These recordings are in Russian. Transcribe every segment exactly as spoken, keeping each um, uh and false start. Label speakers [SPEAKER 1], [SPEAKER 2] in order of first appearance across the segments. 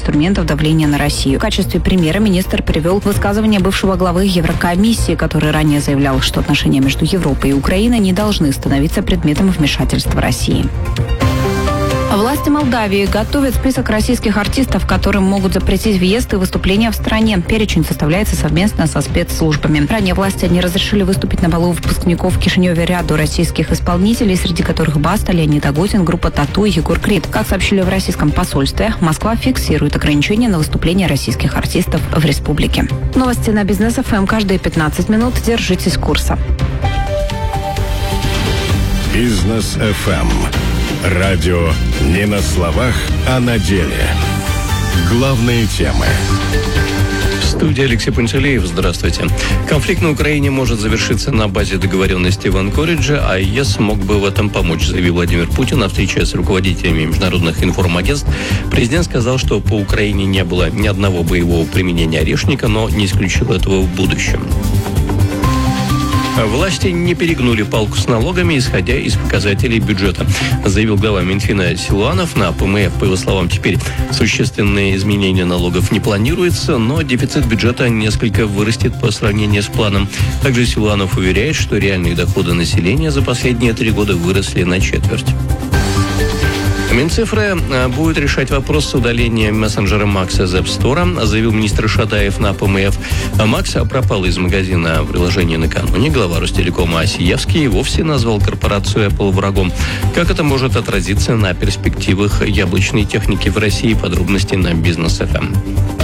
[SPEAKER 1] инструментов давления на Россию. В качестве примера министр привел высказывание бывшего главы Еврокомиссии, который ранее заявлял, что отношения между Европой и Украиной не должны становиться предметом вмешательства России. Власти Молдавии готовят список российских артистов, которым могут запретить въезд и выступления в стране. Перечень составляется совместно со спецслужбами. Ранее власти не разрешили выступить на балу выпускников в Кишиневе ряду российских исполнителей, среди которых Баста, Леонид Агутин, группа Тату и Егор Крид. Как сообщили в российском посольстве, Москва фиксирует ограничения на выступления российских артистов в республике. Новости на Бизнес эф эм каждые пятнадцать минут. Держитесь курса.
[SPEAKER 2] Бизнес эф эм. Радио не на словах, а на деле. Главные темы.
[SPEAKER 3] В студии Алексей Пантелеев. Здравствуйте. Конфликт на Украине может завершиться на базе договоренности в Анкоридже, а ЕС мог бы в этом помочь, заявил Владимир Путин на встрече с руководителями международных информагентств. Президент сказал, что по Украине не было ни одного боевого применения орешника, но не исключил этого в будущем. Власти не перегнули палку с налогами, исходя из показателей бюджета, заявил глава Минфина Силуанов. На ПМФ, по его словам, теперь существенные изменения налогов не планируется, но дефицит бюджета несколько вырастет по сравнению с планом. Также Силуанов уверяет, что реальные доходы населения за последние три года выросли на четверть. Минцифры будет решать вопрос с удалением мессенджера Макс из App Store, заявил министр Шадаев на ПМФ. Макс пропал из магазина приложения накануне. Глава Ростелекома Осиевский вовсе назвал корпорацию Apple врагом. Как это может отразиться на перспективах яблочной техники в России? Подробности на Бизнес эф эм.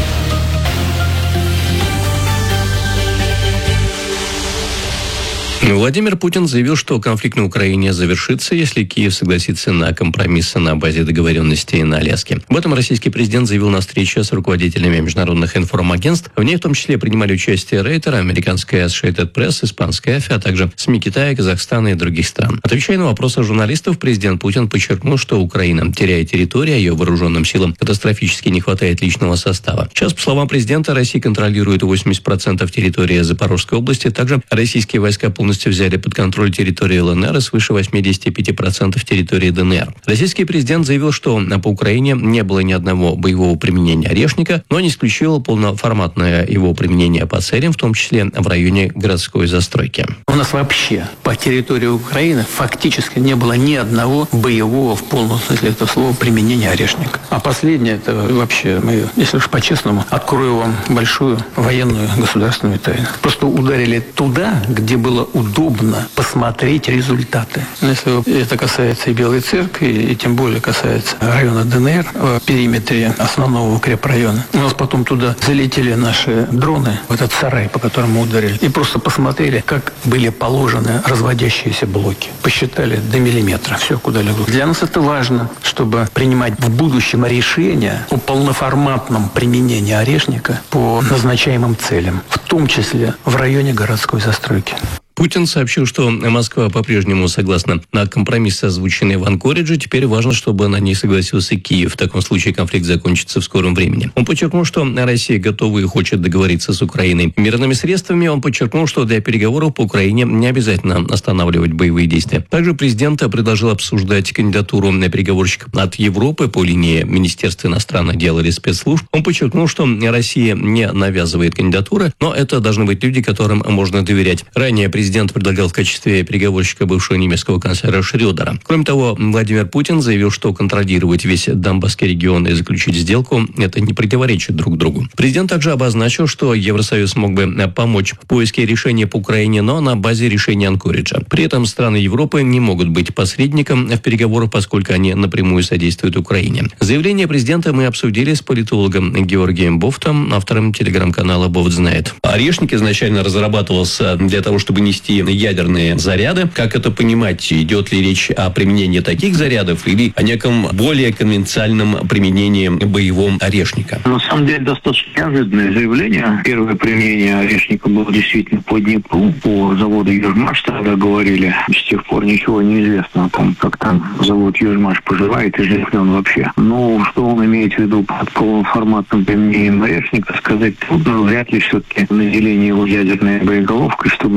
[SPEAKER 3] Владимир Путин заявил, что конфликт на Украине завершится, если Киев согласится на компромиссы на базе договоренностей на Аляске. Об этом российский президент заявил на встрече с руководителями международных информагентств. В ней в том числе принимали участие Рейтер, американская Associated Press, испанская эй эф пи, а также СМИ Китая, Казахстана и других стран. Отвечая на вопросы журналистов, президент Путин подчеркнул, что Украина теряет территорию, а ее вооруженным силам катастрофически не хватает личного состава. Сейчас, по словам президента, Россия контролирует восемьдесят процентов территории Запорожской области. Также российские войска полностью взяли под контроль территорию эл эн эр и свыше восемьдесят пять процентов территории дэ эн эр. Российский президент заявил, что по Украине не было ни одного боевого применения орешника, но не исключил полноформатное его применение по целям, в том числе в районе городской застройки.
[SPEAKER 4] У нас вообще по территории Украины фактически не было ни одного боевого в полном смысле этого слова применения орешника. А последнее, это вообще, мы, если уж по-честному, открою вам большую военную государственную тайну. Просто ударили туда, где было удобно посмотреть результаты. Если это касается и Белой Церкви, и тем более касается района дэ эн эр, в периметре основного укрепрайона. У нас потом туда залетели наши дроны, в этот сарай, по которому ударили, и просто посмотрели, как были положены разводящиеся блоки. Посчитали до миллиметра все, куда легло. Для нас это важно, чтобы принимать в будущем решения о полноформатном применении орешника по назначаемым целям, в том числе в районе городской застройки.
[SPEAKER 3] Путин сообщил, что Москва по-прежнему согласна на компромиссы, озвученные в Анкоридже. Теперь важно, чтобы на них согласился Киев. В таком случае конфликт закончится в скором времени. Он подчеркнул, что Россия готова и хочет договориться с Украиной мирными средствами. Он подчеркнул, что для переговоров по Украине не обязательно останавливать боевые действия. Также президент предложил обсуждать кандидатуру на переговорщика от Европы по линии Министерства иностранных дел или спецслужб. Он подчеркнул, что Россия не навязывает кандидатуры, но это должны быть люди, которым можно доверять. Ранее президент Президент предлагал в качестве переговорщика бывшего немецкого канцлера Шрёдера. Кроме того, Владимир Путин заявил, что контролировать весь Донбасский регион и заключить сделку – это не противоречит друг другу. Президент также обозначил, что Евросоюз мог бы помочь в поиске решения по Украине, но на базе решения Анкориджа. При этом страны Европы не могут быть посредником в переговорах, поскольку они напрямую содействуют Украине. Заявление президента мы обсудили с политологом Георгием Бофтом, автором телеграм-канала «Бофт знает». Орешник изначально разрабатывался для того, чтобы нести ядерные заряды. Как это понимать? Идет ли речь о применении таких зарядов или о неком более конвенциальном применении боевого орешника?
[SPEAKER 5] На самом деле достаточно неожиданное заявление. Первое применение орешника было действительно по Днепру, по заводу «Южмаш», тогда говорили. С тех пор ничего не известно о том, как там завод «Южмаш» поживает и жив ли он вообще. Но что он имеет в виду под полноформатным применением орешника, сказать трудно. Вряд ли все-таки наделение его ядерной боеголовкой, чтобы бить по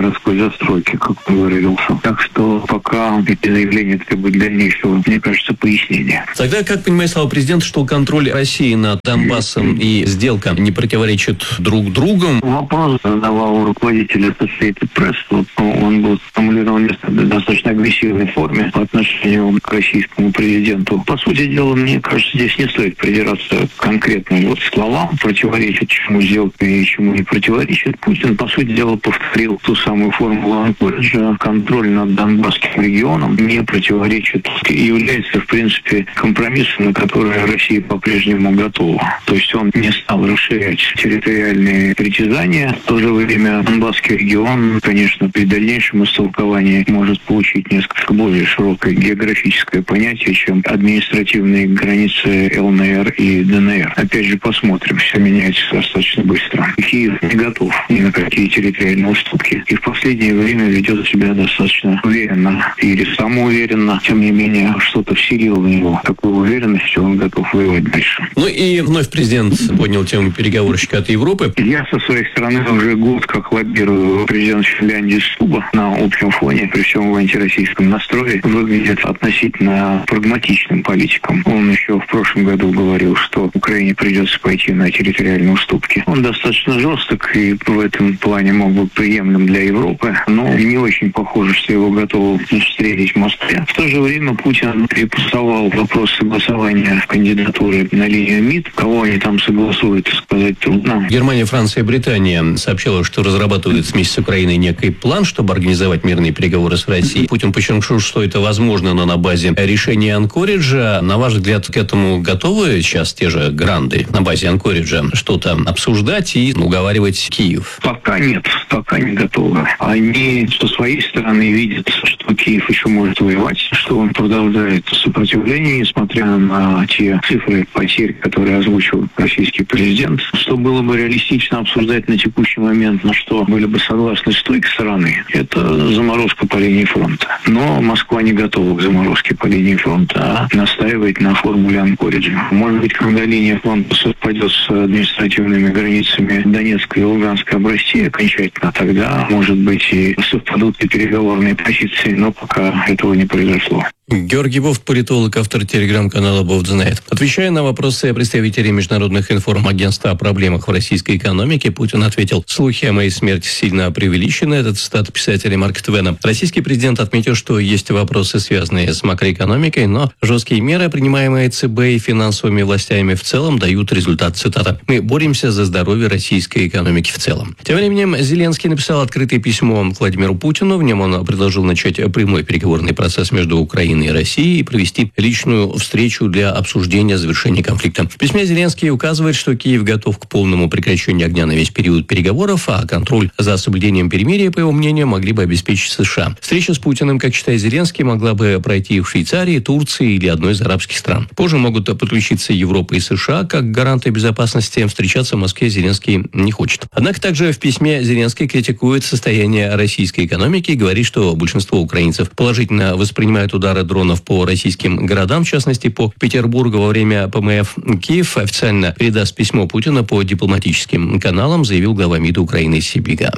[SPEAKER 5] городской застройки, как он выразился. Так что пока эти заявления требуют дальнейшего, мне кажется, пояснения.
[SPEAKER 3] Тогда как понимает слова президента, что контроль России над Донбассом и сделка не противоречат друг другу?
[SPEAKER 5] Вопрос задавал руководитель Associated Press. Вот, он был сформулирован в достаточно агрессивной форме по отношению к российскому президенту. По сути дела, мне кажется, здесь не стоит придираться к конкретным вот словам, противоречит чему сделка и чему не противоречит. Путин, по сути дела, повторил ту самую формулу Анкориджа. Контроль над Донбасским регионом не противоречит и является, в принципе, компромиссом, на который Россия по-прежнему готова. То есть он не стал расширять территориальные притязания. В то же время Донбасский регион, конечно, при дальнейшем истолковании может получить несколько более широкое географическое понятие, чем административные границы ЛНР и ДНР. Опять же, посмотрим. Все меняется достаточно быстро. Киев не готов ни на какие территориальные уступки. И в последнее время ведет себя достаточно уверенно или самоуверенно. Тем не менее, что-то вселило в него такую уверенность, что он готов воевать дальше.
[SPEAKER 3] Ну и вновь президент поднял тему переговорщика от Европы.
[SPEAKER 5] Я со своей стороны уже год как лоббирую президент Финляндии Стуба на общем фоне, при всем в антироссийском настрое, выглядит относительно прагматичным политиком. Он еще в прошлом году говорил, что Украине придется пойти на территориальные уступки. Он достаточно жесток и в этом плане мог быть приемлем для Европы, но не очень похоже, что его готовы встретить в Москве. В то же время Путин перепасовал вопрос согласования кандидатуры на линию МИД. Кого они там согласуют, сказать трудно.
[SPEAKER 3] Германия, Франция и Британия сообщила, что разрабатывают вместе с Украиной некий план, чтобы организовать мирные переговоры с Россией. Путин подчеркнул, что это возможно, но на базе решения Анкориджа. На ваш взгляд, к этому готовы сейчас те же гранды на базе Анкориджа что-то обсуждать и уговаривать Киев?
[SPEAKER 5] Пока нет, пока не готовы. Они со своей стороны видят, что Киев еще может воевать, что он продолжает сопротивление, несмотря на те цифры потерь, которые озвучил российский президент. Что было бы реалистично обсуждать на текущий момент, на что были бы согласны с той стороны, это заморозка по линии фронта. Но Москва не готова к заморозке по линии фронта, а настаивает на формуле Анкориджа. Может быть, когда линия фронта совпадет с административными границами Донецкой и Луганской областей окончательно, тогда, может быть, и совпадут и переговорные позиции, но пока этого не произошло.
[SPEAKER 3] Георгий Бофт, политолог, автор телеграм-канала Бофт знает. Отвечая на вопросы представителей международных информагентств о проблемах в российской экономике, Путин ответил: «Слухи о моей смерти сильно преувеличены». Это цитата писателя Марка Твена. Российский президент отметил, что есть вопросы, связанные с макроэкономикой, но жесткие меры, принимаемые ЦБ и финансовыми властями в целом, дают результат. Цитата: «Мы боремся за здоровье российской экономики в целом». Тем временем Зеленский написал открытое письмо Владимиру Путину. В нем он предложил начать прямой переговорный процесс между Украиной и России и провести личную встречу для обсуждения завершения конфликта. В письме Зеленский указывает, что Киев готов к полному прекращению огня на весь период переговоров, а контроль за соблюдением перемирия, по его мнению, могли бы обеспечить США. Встреча с Путиным, как считает Зеленский, могла бы пройти в Швейцарии, Турции или одной из арабских стран. Позже могут подключиться Европа и США как гаранты безопасности. Встречаться в Москве Зеленский не хочет. Однако также в письме Зеленский критикует состояние российской экономики и говорит, что большинство украинцев положительно воспринимают удары дронов по российским городам, в частности, по Петербургу во время ПМФ. Киев официально передаст письмо Путина по дипломатическим каналам, заявил глава МИДа Украины Сибига.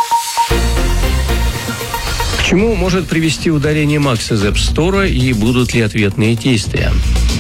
[SPEAKER 3] К чему может привести удаление Макс из App Store и будут ли ответные действия?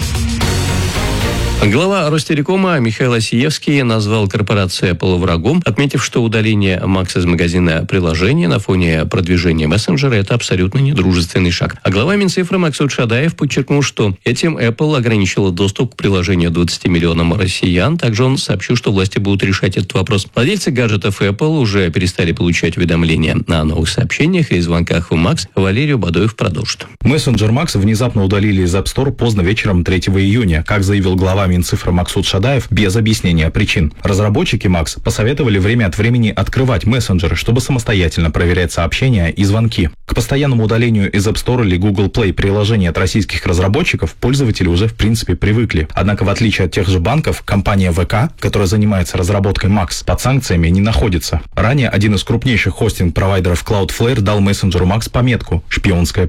[SPEAKER 3] Глава Ростелекома Михаил Осиевский назвал корпорацию Apple врагом, отметив, что удаление Макс из магазина приложений на фоне продвижения мессенджера – это абсолютно недружественный шаг. А глава Минцифры Максут Шадаев подчеркнул, что этим Apple ограничила доступ к приложению двадцати миллионам россиян. Также он сообщил, что власти будут решать этот вопрос. Владельцы гаджетов Apple уже перестали получать уведомления о новых сообщениях и звонках в Макс. Валерий Бадоев продолжит.
[SPEAKER 6] Мессенджер Макс внезапно удалили из App Store поздно вечером третьего июня, как заявил глава Минцифры Максут Шадаев, без объяснения причин. Разработчики Макс посоветовали время от времени открывать мессенджеры, чтобы самостоятельно проверять сообщения и звонки. К постоянному удалению из App Store или Google Play приложений от российских разработчиков пользователи уже в принципе привыкли. Однако, в отличие от тех же банков, компания вэ ка, которая занимается разработкой Макс, под санкциями не находится. Ранее один из крупнейших хостинг-провайдеров Cloudflare дал мессенджеру Макс пометку «Шпионское ПО».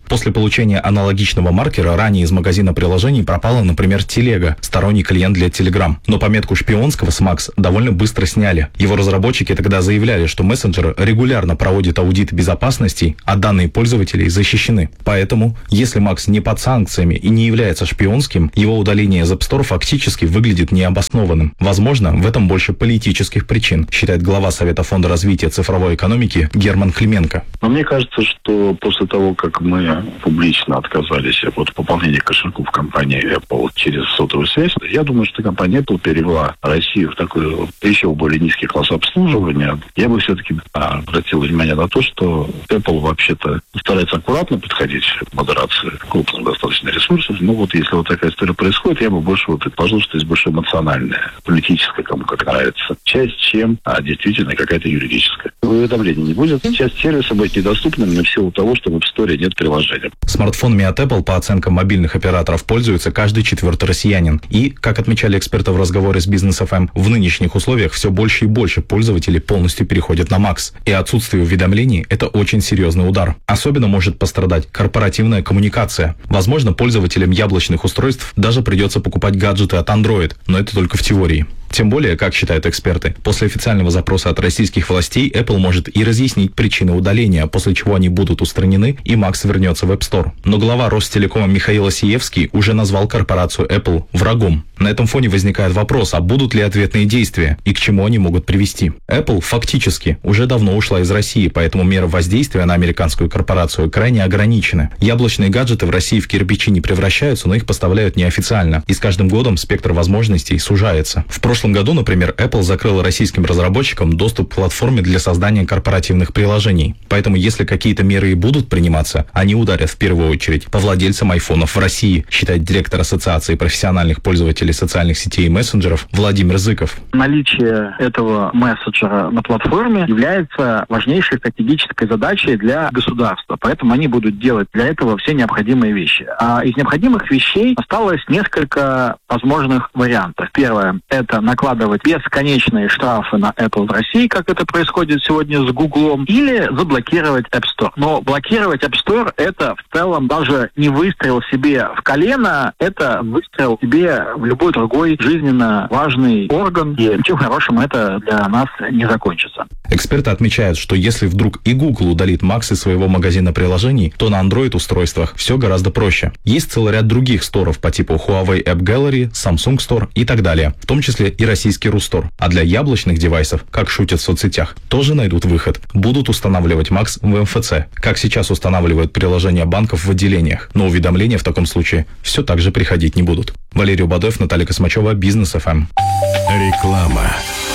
[SPEAKER 6] После получения аналогичного маркера ранее из магазина приложений пропала, например, Телега, сторонний клиент для Telegram. Но пометку шпионского с Макс довольно быстро сняли. Его разработчики тогда заявляли, что мессенджер регулярно проводит аудит безопасности, а данные пользователей защищены. Поэтому, если Макс не под санкциями и не является шпионским, его удаление из App Store фактически выглядит необоснованным. Возможно, в этом больше политических причин, считает глава Совета фонда развития цифровой экономики Герман Клименко.
[SPEAKER 7] Но мне кажется, что после того, как мы публично отказались от пополнения кошельков компании Apple через сотовую связь, я думаю, что компания Apple перевела Россию в такой еще более низкий класс обслуживания. Я бы все-таки обратил внимание на то, что Apple вообще-то старается аккуратно подходить к модерации крупных достаточно ресурсов. Но вот если вот такая история происходит, я бы больше вот предположил, что здесь больше эмоциональная, политическая, кому как нравится, часть, чем а, действительно какая-то юридическая. Уведомления не будет. Часть сервиса будет недоступным на силу того, что в App Store нет приложения.
[SPEAKER 6] Смартфонами от Apple, по оценкам мобильных операторов, пользуется каждый четвертый россиянин. И, как отмечали эксперты в разговоре с Бизнес эф эм, в нынешних условиях все больше и больше пользователей полностью переходят на Макс. И отсутствие уведомлений – это очень серьезный удар. Особенно может пострадать корпоративная коммуникация. Возможно, пользователям яблочных устройств даже придется покупать гаджеты от Android, но это только в теории. Тем более, как считают эксперты, после официального запроса от российских властей Apple может и разъяснить причины удаления, после чего они будут устранены и Макс вернется в App Store. Но глава Ростелекома Михаил Осиевский уже назвал корпорацию Apple врагом. На этом фоне возникает вопрос, а будут ли ответные действия и к чему они могут привести. Apple фактически уже давно ушла из России, поэтому меры воздействия на американскую корпорацию крайне ограничены. Яблочные гаджеты в России в кирпичи не превращаются, но их поставляют неофициально, и с каждым годом спектр возможностей сужается. В В прошлом году, например, Apple закрыла российским разработчикам доступ к платформе для создания корпоративных приложений. Поэтому, если какие-то меры и будут приниматься, они ударят в первую очередь по владельцам айфонов в России, считает директор Ассоциации профессиональных пользователей социальных сетей и мессенджеров Владимир Зыков.
[SPEAKER 8] Наличие этого мессенджера на платформе является важнейшей стратегической задачей для государства. Поэтому они будут делать для этого все необходимые вещи. А из необходимых вещей осталось несколько возможных вариантов. Первое – это накладывать бесконечные штрафы на Apple в России, как это происходит сегодня с Гуглом, или заблокировать App Store. Но блокировать App Store – это в целом даже не выстрел себе в колено, это выстрел себе в любой другой жизненно важный орган, и ничем хорошим это для нас не закончится.
[SPEAKER 6] Эксперты отмечают, что если вдруг и Google удалит Макс из своего магазина приложений, то на Android-устройствах все гораздо проще. Есть целый ряд других сторов по типу Huawei App Gallery, Samsung Store и так далее, в том числе и российский Рустор. А для яблочных девайсов, как шутят в соцсетях, тоже найдут выход. Будут устанавливать Макс в эм эф цэ, как сейчас устанавливают приложения банков в отделениях, но уведомления в таком случае все так же приходить не будут. Валерий Убадоев, Наталья Космачева, Бизнес эф эм.
[SPEAKER 2] Реклама.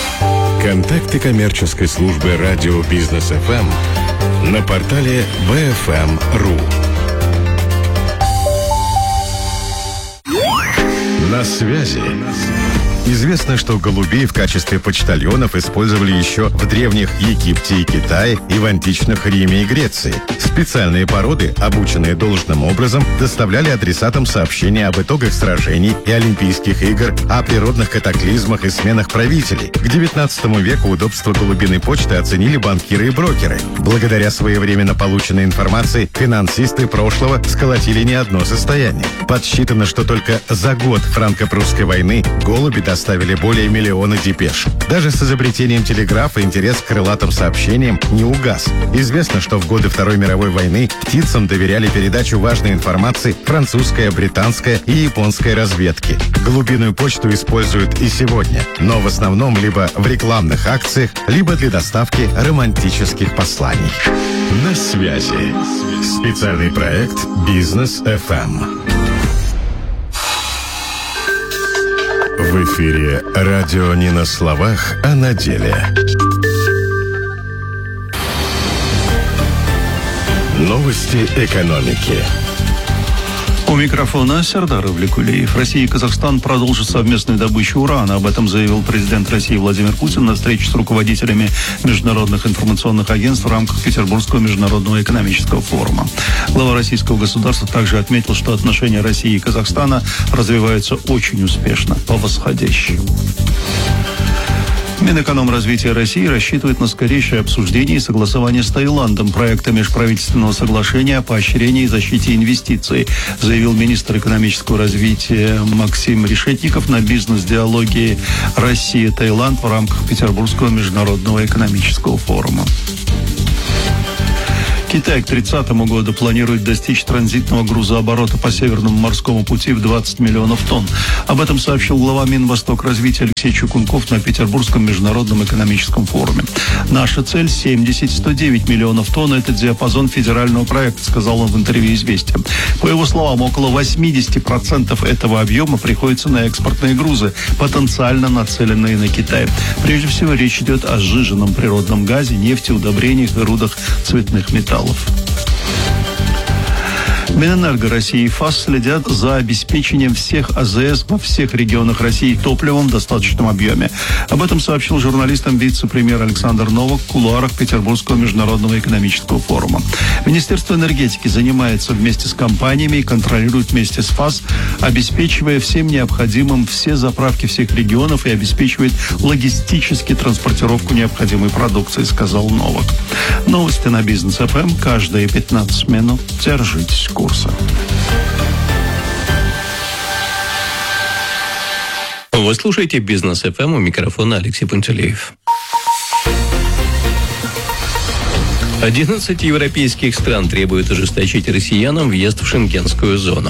[SPEAKER 2] Контакты коммерческой службы радио Бизнес эф эм на портале би эф эм точка ру. На связи. Известно, что голубей в качестве почтальонов использовали еще в древних Египте и Китае и в античных Риме и Греции. Специальные породы, обученные должным образом, доставляли адресатам сообщения об итогах сражений и Олимпийских игр, о природных катаклизмах и сменах правителей. К девятнадцатому веку удобство голубиной почты оценили банкиры и брокеры. Благодаря своевременно полученной информации финансисты прошлого сколотили не одно состояние. Подсчитано, что только за год франко-прусской войны голуби доставили более миллиона депеш. Даже с изобретением телеграфа интерес к крылатым сообщениям не угас. Известно, что в годы Второй мировой войны птицам доверяли передачу важной информации французская, британская и японская разведки. Голубиную почту используют и сегодня, но в основном либо в рекламных акциях, либо для доставки романтических посланий. На связи. Специальный проект Бизнес эф эм. В эфире радио не на словах, а на деле. Новости экономики.
[SPEAKER 9] У микрофона Сердар Ивликулиев. Россия и Казахстан продолжат совместную добычу урана. Об этом заявил президент России Владимир Путин на встрече с руководителями международных информационных агентств в рамках Петербургского международного экономического форума. Глава российского государства также отметил, что отношения России и Казахстана развиваются очень успешно, по восходящей. Минэкономразвития России рассчитывает на скорейшее обсуждение и согласование с Таиландом проекта межправительственного соглашения о поощрении и защите инвестиций, заявил министр экономического развития Максим Решетников на бизнес-диалоге «Россия-Таиланд» в рамках Петербургского международного экономического форума. Китай к тридцатому году планирует достичь транзитного грузооборота по Северному морскому пути в двадцать миллионов тонн. Об этом сообщил глава Минвостокразвития Алексей Чукунков на Петербургском международном экономическом форуме. «Наша цель семьдесят - сто девять миллионов тонн. Это диапазон федерального проекта», сказал он в интервью «Известия». По его словам, около восемьдесят процентов этого объема приходится на экспортные грузы, потенциально нацеленные на Китай. Прежде всего, речь идет о сжиженном природном газе, нефти, удобрениях и рудах цветных металлов. Минэнерго России и ФАС следят за обеспечением всех АЗС во всех регионах России топливом в достаточном объеме. Об этом сообщил журналистам вице-премьер Александр Новак в кулуарах Петербургского международного экономического форума. Министерство энергетики занимается вместе с компаниями и контролирует вместе с ФАС, обеспечивая всем необходимым все заправки всех регионов и обеспечивает логистически транспортировку необходимой продукции, сказал Новак. Новости на Бизнес эф эм каждые пятнадцать минут. Держитесь курса.
[SPEAKER 3] Вы слушаете Бизнес эф эм, у микрофона Алексей Пантелеев. одиннадцать европейских стран требуют ужесточить россиянам въезд в шенгенскую зону.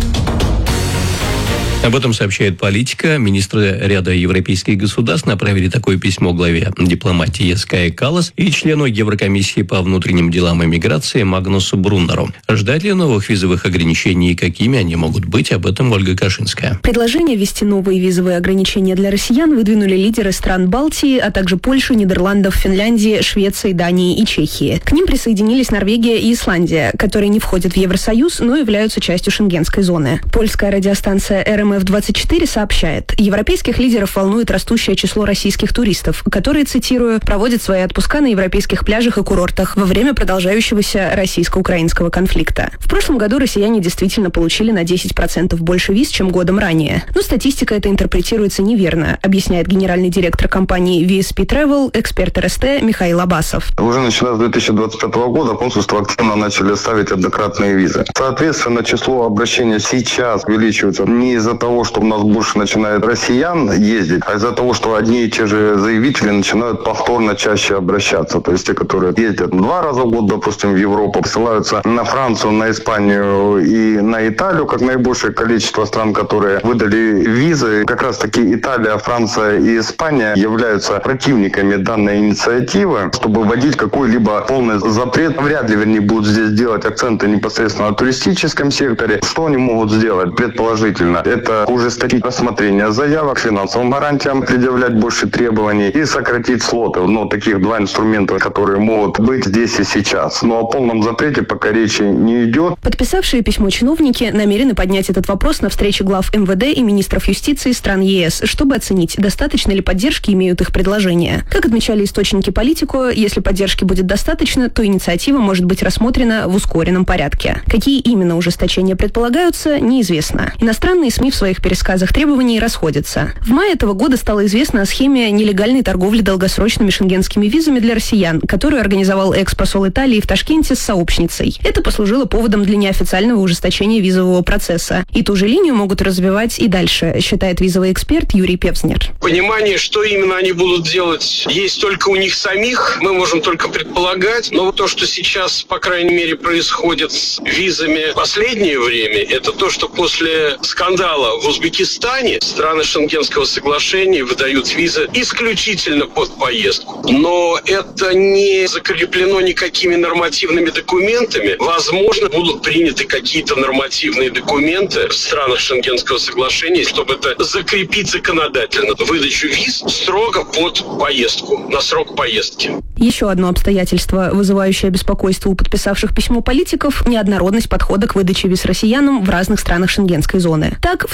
[SPEAKER 3] Об этом сообщает «Политика». Министры ряда европейских государств направили такое письмо главе дипломатии Кае Каллас и члену Еврокомиссии по внутренним делам и миграции Магнусу Бруннеру. Ждать ли новых визовых ограничений и какими они могут быть? Об этом Ольга Кашинская.
[SPEAKER 10] Предложение ввести новые визовые ограничения для россиян выдвинули лидеры стран Балтии, а также Польши, Нидерландов, Финляндии, Швеции, Дании и Чехии. К ним присоединились Норвегия и Исландия, которые не входят в Евросоюз, но являются частью шенгенской зоны. Польская радиостанция эр эм эф двадцать четыре сообщает, европейских лидеров волнует растущее число российских туристов, которые, цитирую, проводят свои отпуска на европейских пляжах и курортах во время продолжающегося российско-украинского конфликта. В прошлом году россияне действительно получили на десять процентов больше виз, чем годом ранее. Но статистика эта интерпретируется неверно, объясняет генеральный директор компании ви эс пи Travel, эксперт эр эс тэ Михаил Абасов.
[SPEAKER 11] Уже начиная с две тысячи двадцать пятого года консульства активно начали ставить однократные визы. Соответственно, число обращений сейчас увеличивается не из-за того, что у нас больше начинает россиян ездить, а из-за того, что одни и те же заявители начинают повторно чаще обращаться. То есть те, которые ездят два раза в год, допустим, в Европу, ссылаются на Францию, на Испанию и на Италию, как наибольшее количество стран, которые выдали визы. Как раз таки Италия, Франция и Испания являются противниками данной инициативы. Чтобы вводить какой-либо полный запрет, вряд ли, вернее, будут здесь делать акценты непосредственно на туристическом секторе. Что они могут сделать? Предположительно, это ужесточить рассмотрение заявок, финансовым гарантиям предъявлять больше требований и сократить слоты. Но таких два инструмента, которые могут быть здесь и сейчас. Но о полном запрете пока речи не идет.
[SPEAKER 10] Подписавшие письмо чиновники намерены поднять этот вопрос на встрече глав эм вэ дэ и министров юстиции стран е эс, чтобы оценить, достаточно ли поддержки имеют их предложения. Как отмечали источники «Политику», если поддержки будет достаточно, то инициатива может быть рассмотрена в ускоренном порядке. Какие именно ужесточения предполагаются, неизвестно. Иностранные СМИ в своих пересказах требований расходятся. В мае этого года стало известно о схеме нелегальной торговли долгосрочными шенгенскими визами для россиян, которую организовал экс-посол Италии в Ташкенте с сообщницей. Это послужило поводом для неофициального ужесточения визового процесса. И ту же линию могут развивать и дальше, считает визовый эксперт Юрий Певзнер.
[SPEAKER 12] Понимание, что именно они будут делать, есть только у них самих. Мы можем только предполагать. Но вот то, что сейчас, по крайней мере, происходит с визами в последнее время, это то, что после скандала в Узбекистане страны Шенгенского соглашения выдают визы исключительно под поездку. Но это не закреплено никакими нормативными документами. Возможно, будут приняты какие-то нормативные документы в странах Шенгенского соглашения, чтобы это закрепить законодательно. Выдачу виз строго под поездку, на срок поездки.
[SPEAKER 10] Еще одно обстоятельство, вызывающее беспокойство у подписавших письмо политиков – неоднородность подхода к выдаче виз россиянам в разных странах Шенгенской зоны. Так, в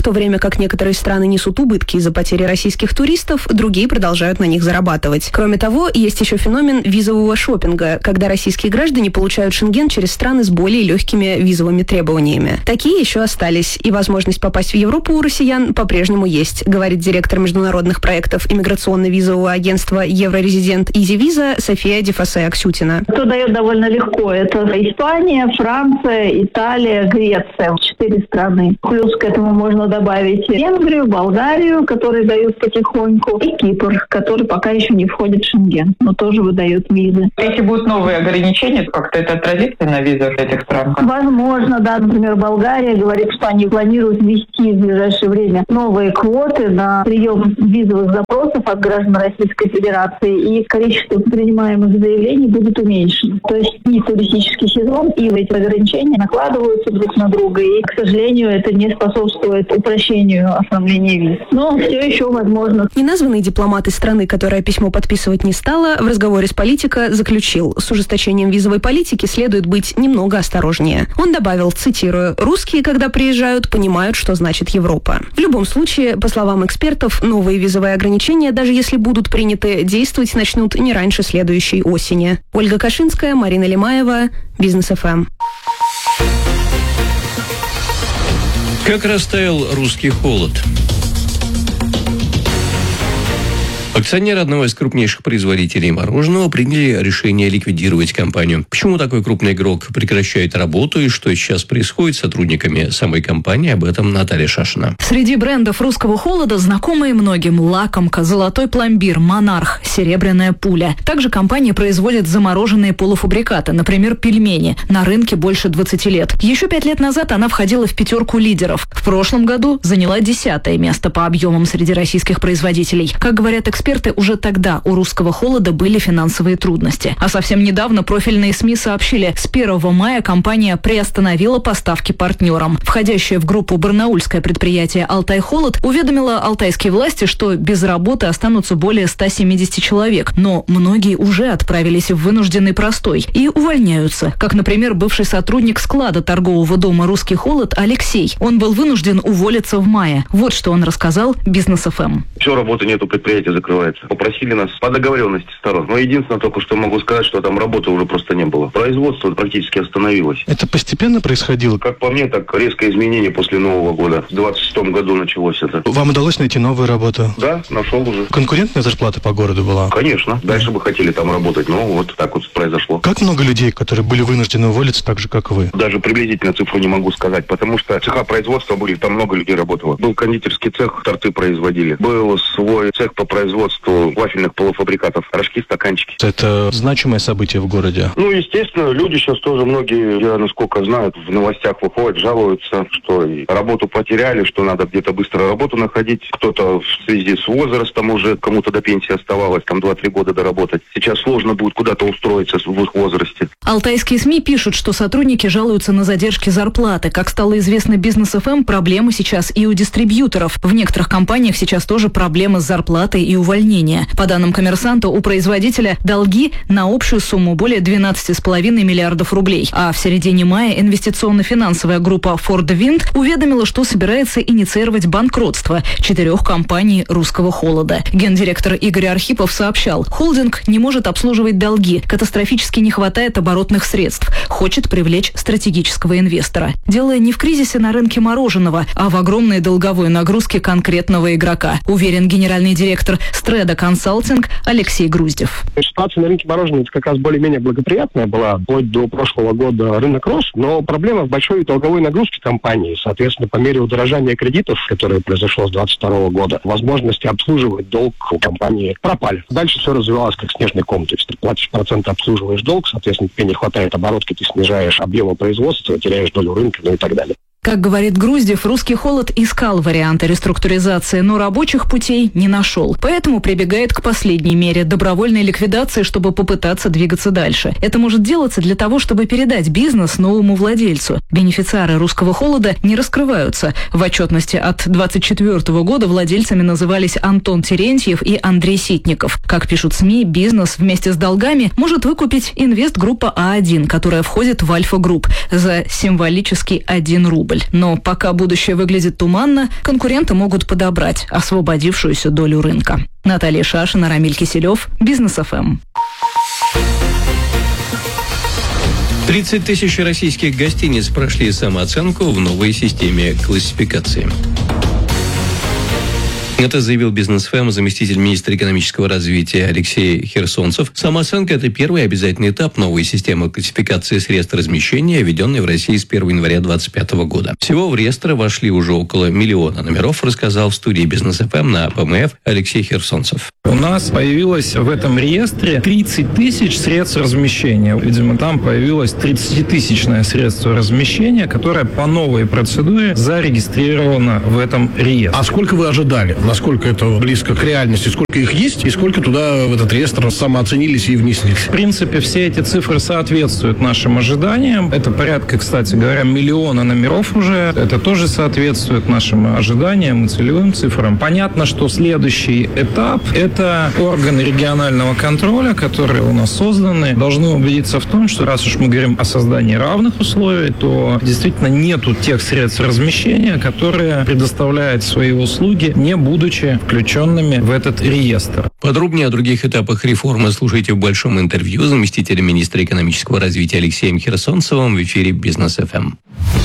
[SPEAKER 10] то время как некоторые страны несут убытки из-за потери российских туристов, другие продолжают на них зарабатывать. Кроме того, есть еще феномен визового шопинга, когда российские граждане получают Шенген через страны с более легкими визовыми требованиями. Такие еще остались, и возможность попасть в Европу у россиян по-прежнему есть, говорит директор международных проектов иммиграционно-визового агентства «Еврорезидент Изи-Виза» София Дефасе-Аксютина.
[SPEAKER 13] Что дает довольно легко. Это Испания, Франция, Италия, Греция. Четыре страны. Плюс к этому можно добавить Венгрию, Болгарию, которые дают потихоньку, и Кипр, который пока еще не входит в Шенген, но тоже выдают визы.
[SPEAKER 14] Если будут новые ограничения, то как-то это отразится на визах этих стран?
[SPEAKER 13] Возможно, да. Например, Болгария говорит, что они планируют ввести в ближайшее время новые квоты на прием визовых запросов от граждан Российской Федерации, и количество принимаемых заявлений будет уменьшено. То есть и туристический сезон, и эти ограничения накладываются друг на друга, и, к сожалению, это не способствует упрощению оформления виз. Но все еще возможно.
[SPEAKER 10] Неназванный дипломат из страны, которая письмо подписывать не стала, в разговоре с политика заключил: с ужесточением визовой политики следует быть немного осторожнее. Он добавил, цитирую: «Русские, когда приезжают, понимают, что значит Европа». В любом случае, по словам экспертов, новые визовые ограничения, даже если будут приняты, действовать начнут не раньше следующей осени. Ольга Кашинская, Марина Лимаева, Бизнес эф эм.
[SPEAKER 3] Как растаял русский холод? Акционеры одного из крупнейших производителей мороженого приняли решение ликвидировать компанию. Почему такой крупный игрок прекращает работу и что сейчас происходит с сотрудниками самой компании, об этом Наталья Шашина.
[SPEAKER 15] Среди брендов русского холода знакомые многим: лакомка, золотой пломбир, монарх, серебряная пуля. Также компания производит замороженные полуфабрикаты, например, пельмени. На рынке больше двадцати лет. Еще пять лет назад она входила в пятерку лидеров. В прошлом году заняла десятое место по объемам среди российских производителей. Как говорят эксперты, Эксперты, уже тогда у русского холода были финансовые трудности. А совсем недавно профильные СМИ сообщили, с первого мая компания приостановила поставки партнерам. Входящее в группу барнаульское предприятие «Алтай Холод» уведомило алтайские власти, что без работы останутся более ста семидесяти человек. Но многие уже отправились в вынужденный простой и увольняются. Как, например, бывший сотрудник склада торгового дома «Русский холод» Алексей. Он был вынужден уволиться в мае. Вот что он рассказал Бизнес эф эм.
[SPEAKER 16] Все, работы нету, предприятие закрывается. Попросили нас по договоренности сторон. Но единственное только, что могу сказать, что там работы уже просто не было. Производство практически остановилось.
[SPEAKER 17] Это постепенно происходило?
[SPEAKER 16] Как по мне, так резкое изменение после Нового года. В двадцать шестом году началось это.
[SPEAKER 17] Вам удалось найти новую работу?
[SPEAKER 16] Да, нашел уже.
[SPEAKER 17] Конкурентная зарплата по городу была?
[SPEAKER 16] Конечно. Дальше бы хотели там работать, но вот так вот произошло.
[SPEAKER 17] Как много людей, которые были вынуждены уволиться так же, как вы?
[SPEAKER 16] Даже приблизительно цифру не могу сказать, потому что цеха производства были, там много людей работало. Был кондитерский цех, торты производили. Был свой цех по производству вафельных полуфабрикатов, рожки, стаканчики.
[SPEAKER 17] Это значимое событие в городе?
[SPEAKER 16] Ну, естественно, люди сейчас тоже многие, я насколько знаю, в новостях выходят, жалуются, что и работу потеряли, что надо где-то быстро работу находить. Кто-то в связи с возрастом уже, кому-то до пенсии оставалось, там два-три года доработать. Сейчас сложно будет куда-то устроиться в их возрасте.
[SPEAKER 15] Алтайские СМИ пишут, что сотрудники жалуются на задержки зарплаты. Как стало известно Бизнес эф эм, проблемы сейчас и у дистрибьюторов. В некоторых компаниях сейчас тоже проблемы с зарплатой и увольнения. По данным «Коммерсанта», у производителя долги на общую сумму более двенадцати с половиной миллиардов рублей. А в середине мая инвестиционно-финансовая группа Ford Wind уведомила, что собирается инициировать банкротство четырех компаний русского холода. Гендиректор Игорь Архипов сообщал, холдинг не может обслуживать долги, катастрофически не хватает оборотных средств, хочет привлечь стратегического инвестора. Дело не в кризисе на рынке мороженого, а в огромной долговой нагрузке конкретного игрока, уверен генеральный директор Стреда Консалтинг Алексей Груздев.
[SPEAKER 18] Ситуация на рынке мороженого как раз более-менее благоприятная была. Вплоть до прошлого года рынок рос, но проблема в большой долговой нагрузке компании. Соответственно, по мере удорожания кредитов, которое произошло с двадцать второго года, возможности обслуживать долг у компании пропали. Дальше все развивалось как снежный ком. То есть ты платишь проценты, обслуживаешь долг, соответственно, тебе не хватает оборотки, ты снижаешь объемы производства, теряешь долю рынка, ну и так далее.
[SPEAKER 15] Как говорит Груздев, русский холод искал варианты реструктуризации, но рабочих путей не нашел. Поэтому прибегает к последней мере – добровольной ликвидации, чтобы попытаться двигаться дальше. Это может делаться для того, чтобы передать бизнес новому владельцу. Бенефициары русского холода не раскрываются. В отчетности от двадцать четвёртого года владельцами назывались Антон Терентьев и Андрей Ситников. Как пишут СМИ, бизнес вместе с долгами может выкупить инвестгруппа А один, которая входит в Альфа Групп, за символический один рубль. прибыль. Но пока будущее выглядит туманно, конкуренты могут подобрать освободившуюся долю рынка. Наталья Шашина, Рамиль Киселев, Бизнес эф эм.
[SPEAKER 3] тридцать тысяч российских гостиниц прошли самооценку в новой системе классификации. Это заявил Бизнес эф эм заместитель министра экономического развития Алексей Херсонцев. Самооценка – это первый обязательный этап новой системы классификации средств размещения, введенной в России с первого января две тысячи двадцать пятого года. Всего в реестр вошли уже около миллиона номеров, рассказал в студии Бизнес эф эм на пэ эм эф Алексей Херсонцев.
[SPEAKER 19] У нас появилось в этом реестре тридцать тысяч средств размещения. Видимо, там появилось тридцатитысячное средство размещения, которое по новой процедуре зарегистрировано в этом реестре.
[SPEAKER 20] А сколько вы ожидали? Насколько это близко к реальности? Сколько их есть? И сколько туда в этот реестр самооценились и внеслись?
[SPEAKER 19] В принципе, все эти цифры соответствуют нашим ожиданиям. Это порядка, кстати говоря, миллиона номеров уже. Это тоже соответствует нашим ожиданиям и целевым цифрам. Понятно, что следующий этап – это органы регионального контроля, которые у нас созданы, должны убедиться в том, что раз уж мы говорим о создании равных условий, то действительно нету тех средств размещения, которые предоставляют свои услуги, не будучи включенными в этот реестр.
[SPEAKER 3] Подробнее о других этапах реформы слушайте в большом интервью заместителя министра экономического развития Алексеем Херсонцевым в эфире Бизнес эф эм.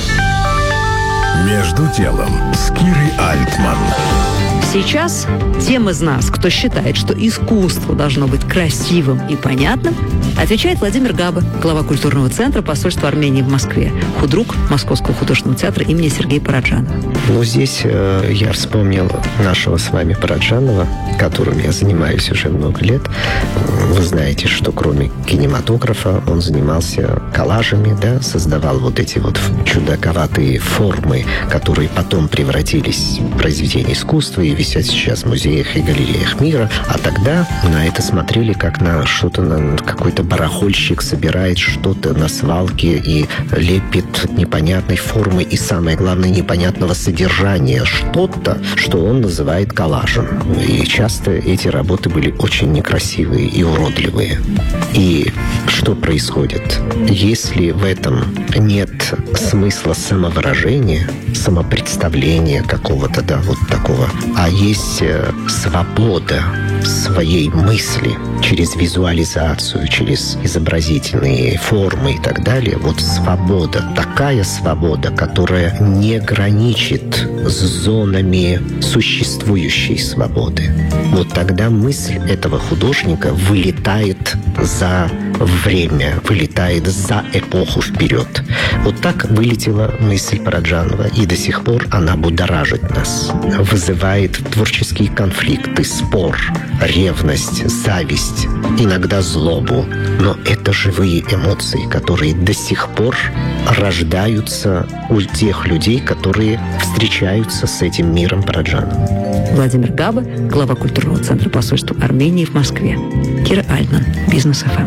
[SPEAKER 2] Между делом с Кирой Альтман.
[SPEAKER 21] Сейчас тем из нас, кто считает, что искусство должно быть красивым и понятным, отвечает Владимир Габа, глава культурного центра посольства Армении в Москве, худрук Московского художественного театра имени Сергея Параджанова.
[SPEAKER 22] Ну, здесь э, я вспомнил нашего с вами Параджанова, которым я занимаюсь уже много лет. Вы знаете, что кроме кинематографа он занимался коллажами, да, создавал вот эти вот чудаковатые формы, которые потом превратились в произведения искусства и висят сейчас в музеях и галереях мира. А тогда на это смотрели как на что-то, на какой-то барахольщик собирает что-то на свалке и лепит непонятной формы и, самое главное, непонятного содержания. Что-то, что он называет коллажем. И часто эти работы были очень некрасивые и уродливые. И что происходит? Если в этом нет смысла самовыражения, самопредставления какого-то, да, вот такого, а есть свобода своей мысли через визуализацию, через изобразительные формы и так далее. Вот свобода, такая свобода, которая не граничит с зонами существующей свободы. Вот тогда мысль этого художника вылетает за время, вылетает за эпоху вперед. Вот так вылетела мысль Параджанова, и до сих пор она будоражит нас, вызывает творческие конфликты, спор, ревность, зависть, иногда злобу. Но это живые эмоции, которые до сих пор рождаются у тех людей, которые встречаются с этим миром Параджанова.
[SPEAKER 21] Владимир Габа, глава культурного центра посольства Армении в Москве. Кира Альтман, Бизнес эф эм.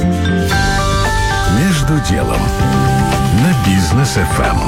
[SPEAKER 2] Между делом на Бизнес эф эм.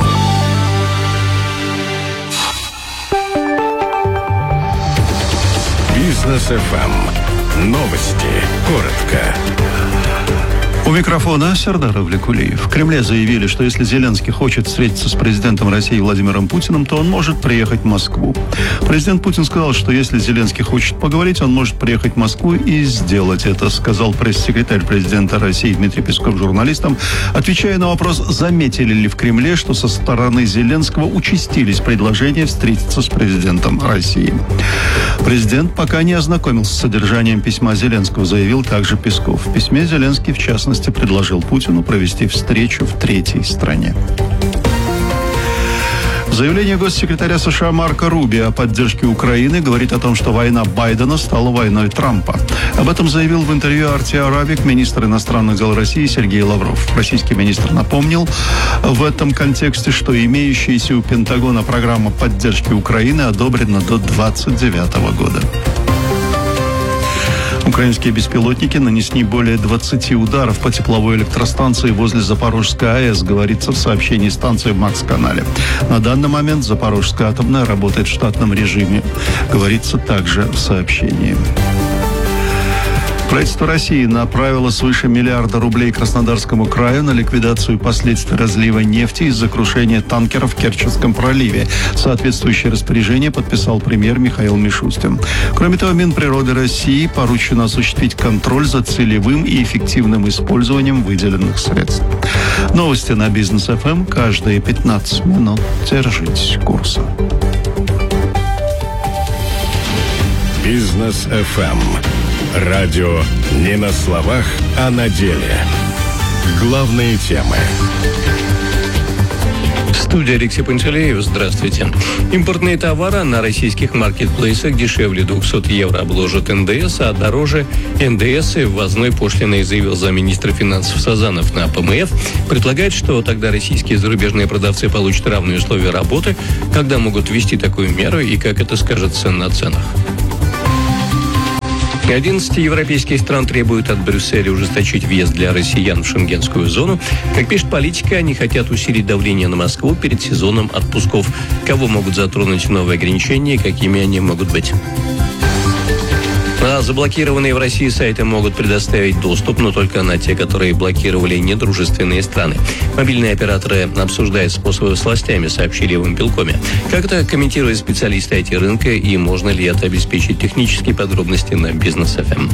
[SPEAKER 2] Бизнес эф эм. Новости. Коротко.
[SPEAKER 9] У микрофона Сердар Авликулиев. В Кремле заявили, что если Зеленский хочет встретиться с президентом России Владимиром Путиным, то он может приехать в Москву. Президент Путин сказал, что если Зеленский хочет поговорить, он может приехать в Москву и сделать это, сказал пресс-секретарь президента России Дмитрий Песков журналистам, отвечая на вопрос, заметили ли в Кремле, что со стороны Зеленского участились предложения встретиться с президентом России. Президент пока не ознакомился с содержанием письма Зеленского, заявил также Песков. В письме Зеленский, в частности, предложил Путину провести встречу в третьей стране. Заявление госсекретаря США Марко Рубио о поддержке Украины говорит о том, что война Байдена стала войной Трампа. Об этом заявил в интервью Арти Арабик министр иностранных дел России Сергей Лавров. Российский министр напомнил в этом контексте, что имеющаяся у Пентагона программа поддержки Украины одобрена до двадцать девятого года. Украинские беспилотники нанесли более двадцати ударов по тепловой электростанции возле Запорожской АЭС, говорится в сообщении станции в Макс-канале. На данный момент Запорожская атомная работает в штатном режиме, говорится также в сообщении. Правительство России направило свыше миллиарда рублей Краснодарскому краю на ликвидацию последствий разлива нефти из-за крушения танкеров в Керченском проливе. Соответствующее распоряжение подписал премьер Михаил Мишустин. Кроме того, Минприроды России поручено осуществить контроль за целевым и эффективным использованием выделенных средств. Новости на Бизнес эф эм каждые пятнадцать минут. Держитесь курса.
[SPEAKER 2] Бизнес эф эм. Радио не на словах, а на деле. Главные темы.
[SPEAKER 3] Студия Алексей Пантелеев. Здравствуйте. Импортные товары на российских маркетплейсах дешевле двухсот евро обложат эн дэ эс, а дороже эн дэ эс и ввозной пошлиной, заявил замминистра финансов Сазанов на пэ эм эф. Предполагает, что тогда российские и зарубежные продавцы получат равные условия работы, когда могут ввести такую меру и как это скажется на ценах. одиннадцать европейских стран требуют от Брюсселя ужесточить въезд для россиян в шенгенскую зону. Как пишет Политика, они хотят усилить давление на Москву перед сезоном отпусков. Кого могут затронуть новые ограничения и какими они могут быть? А заблокированные в России сайты могут предоставить доступ, но только на те, которые блокировали недружественные страны. Мобильные операторы обсуждают способы с властями, сообщили в Импелкоме. Как это комментируют специалисты ай ти-рынка и можно ли это обеспечить? Технические подробности на Бизнес эф эм.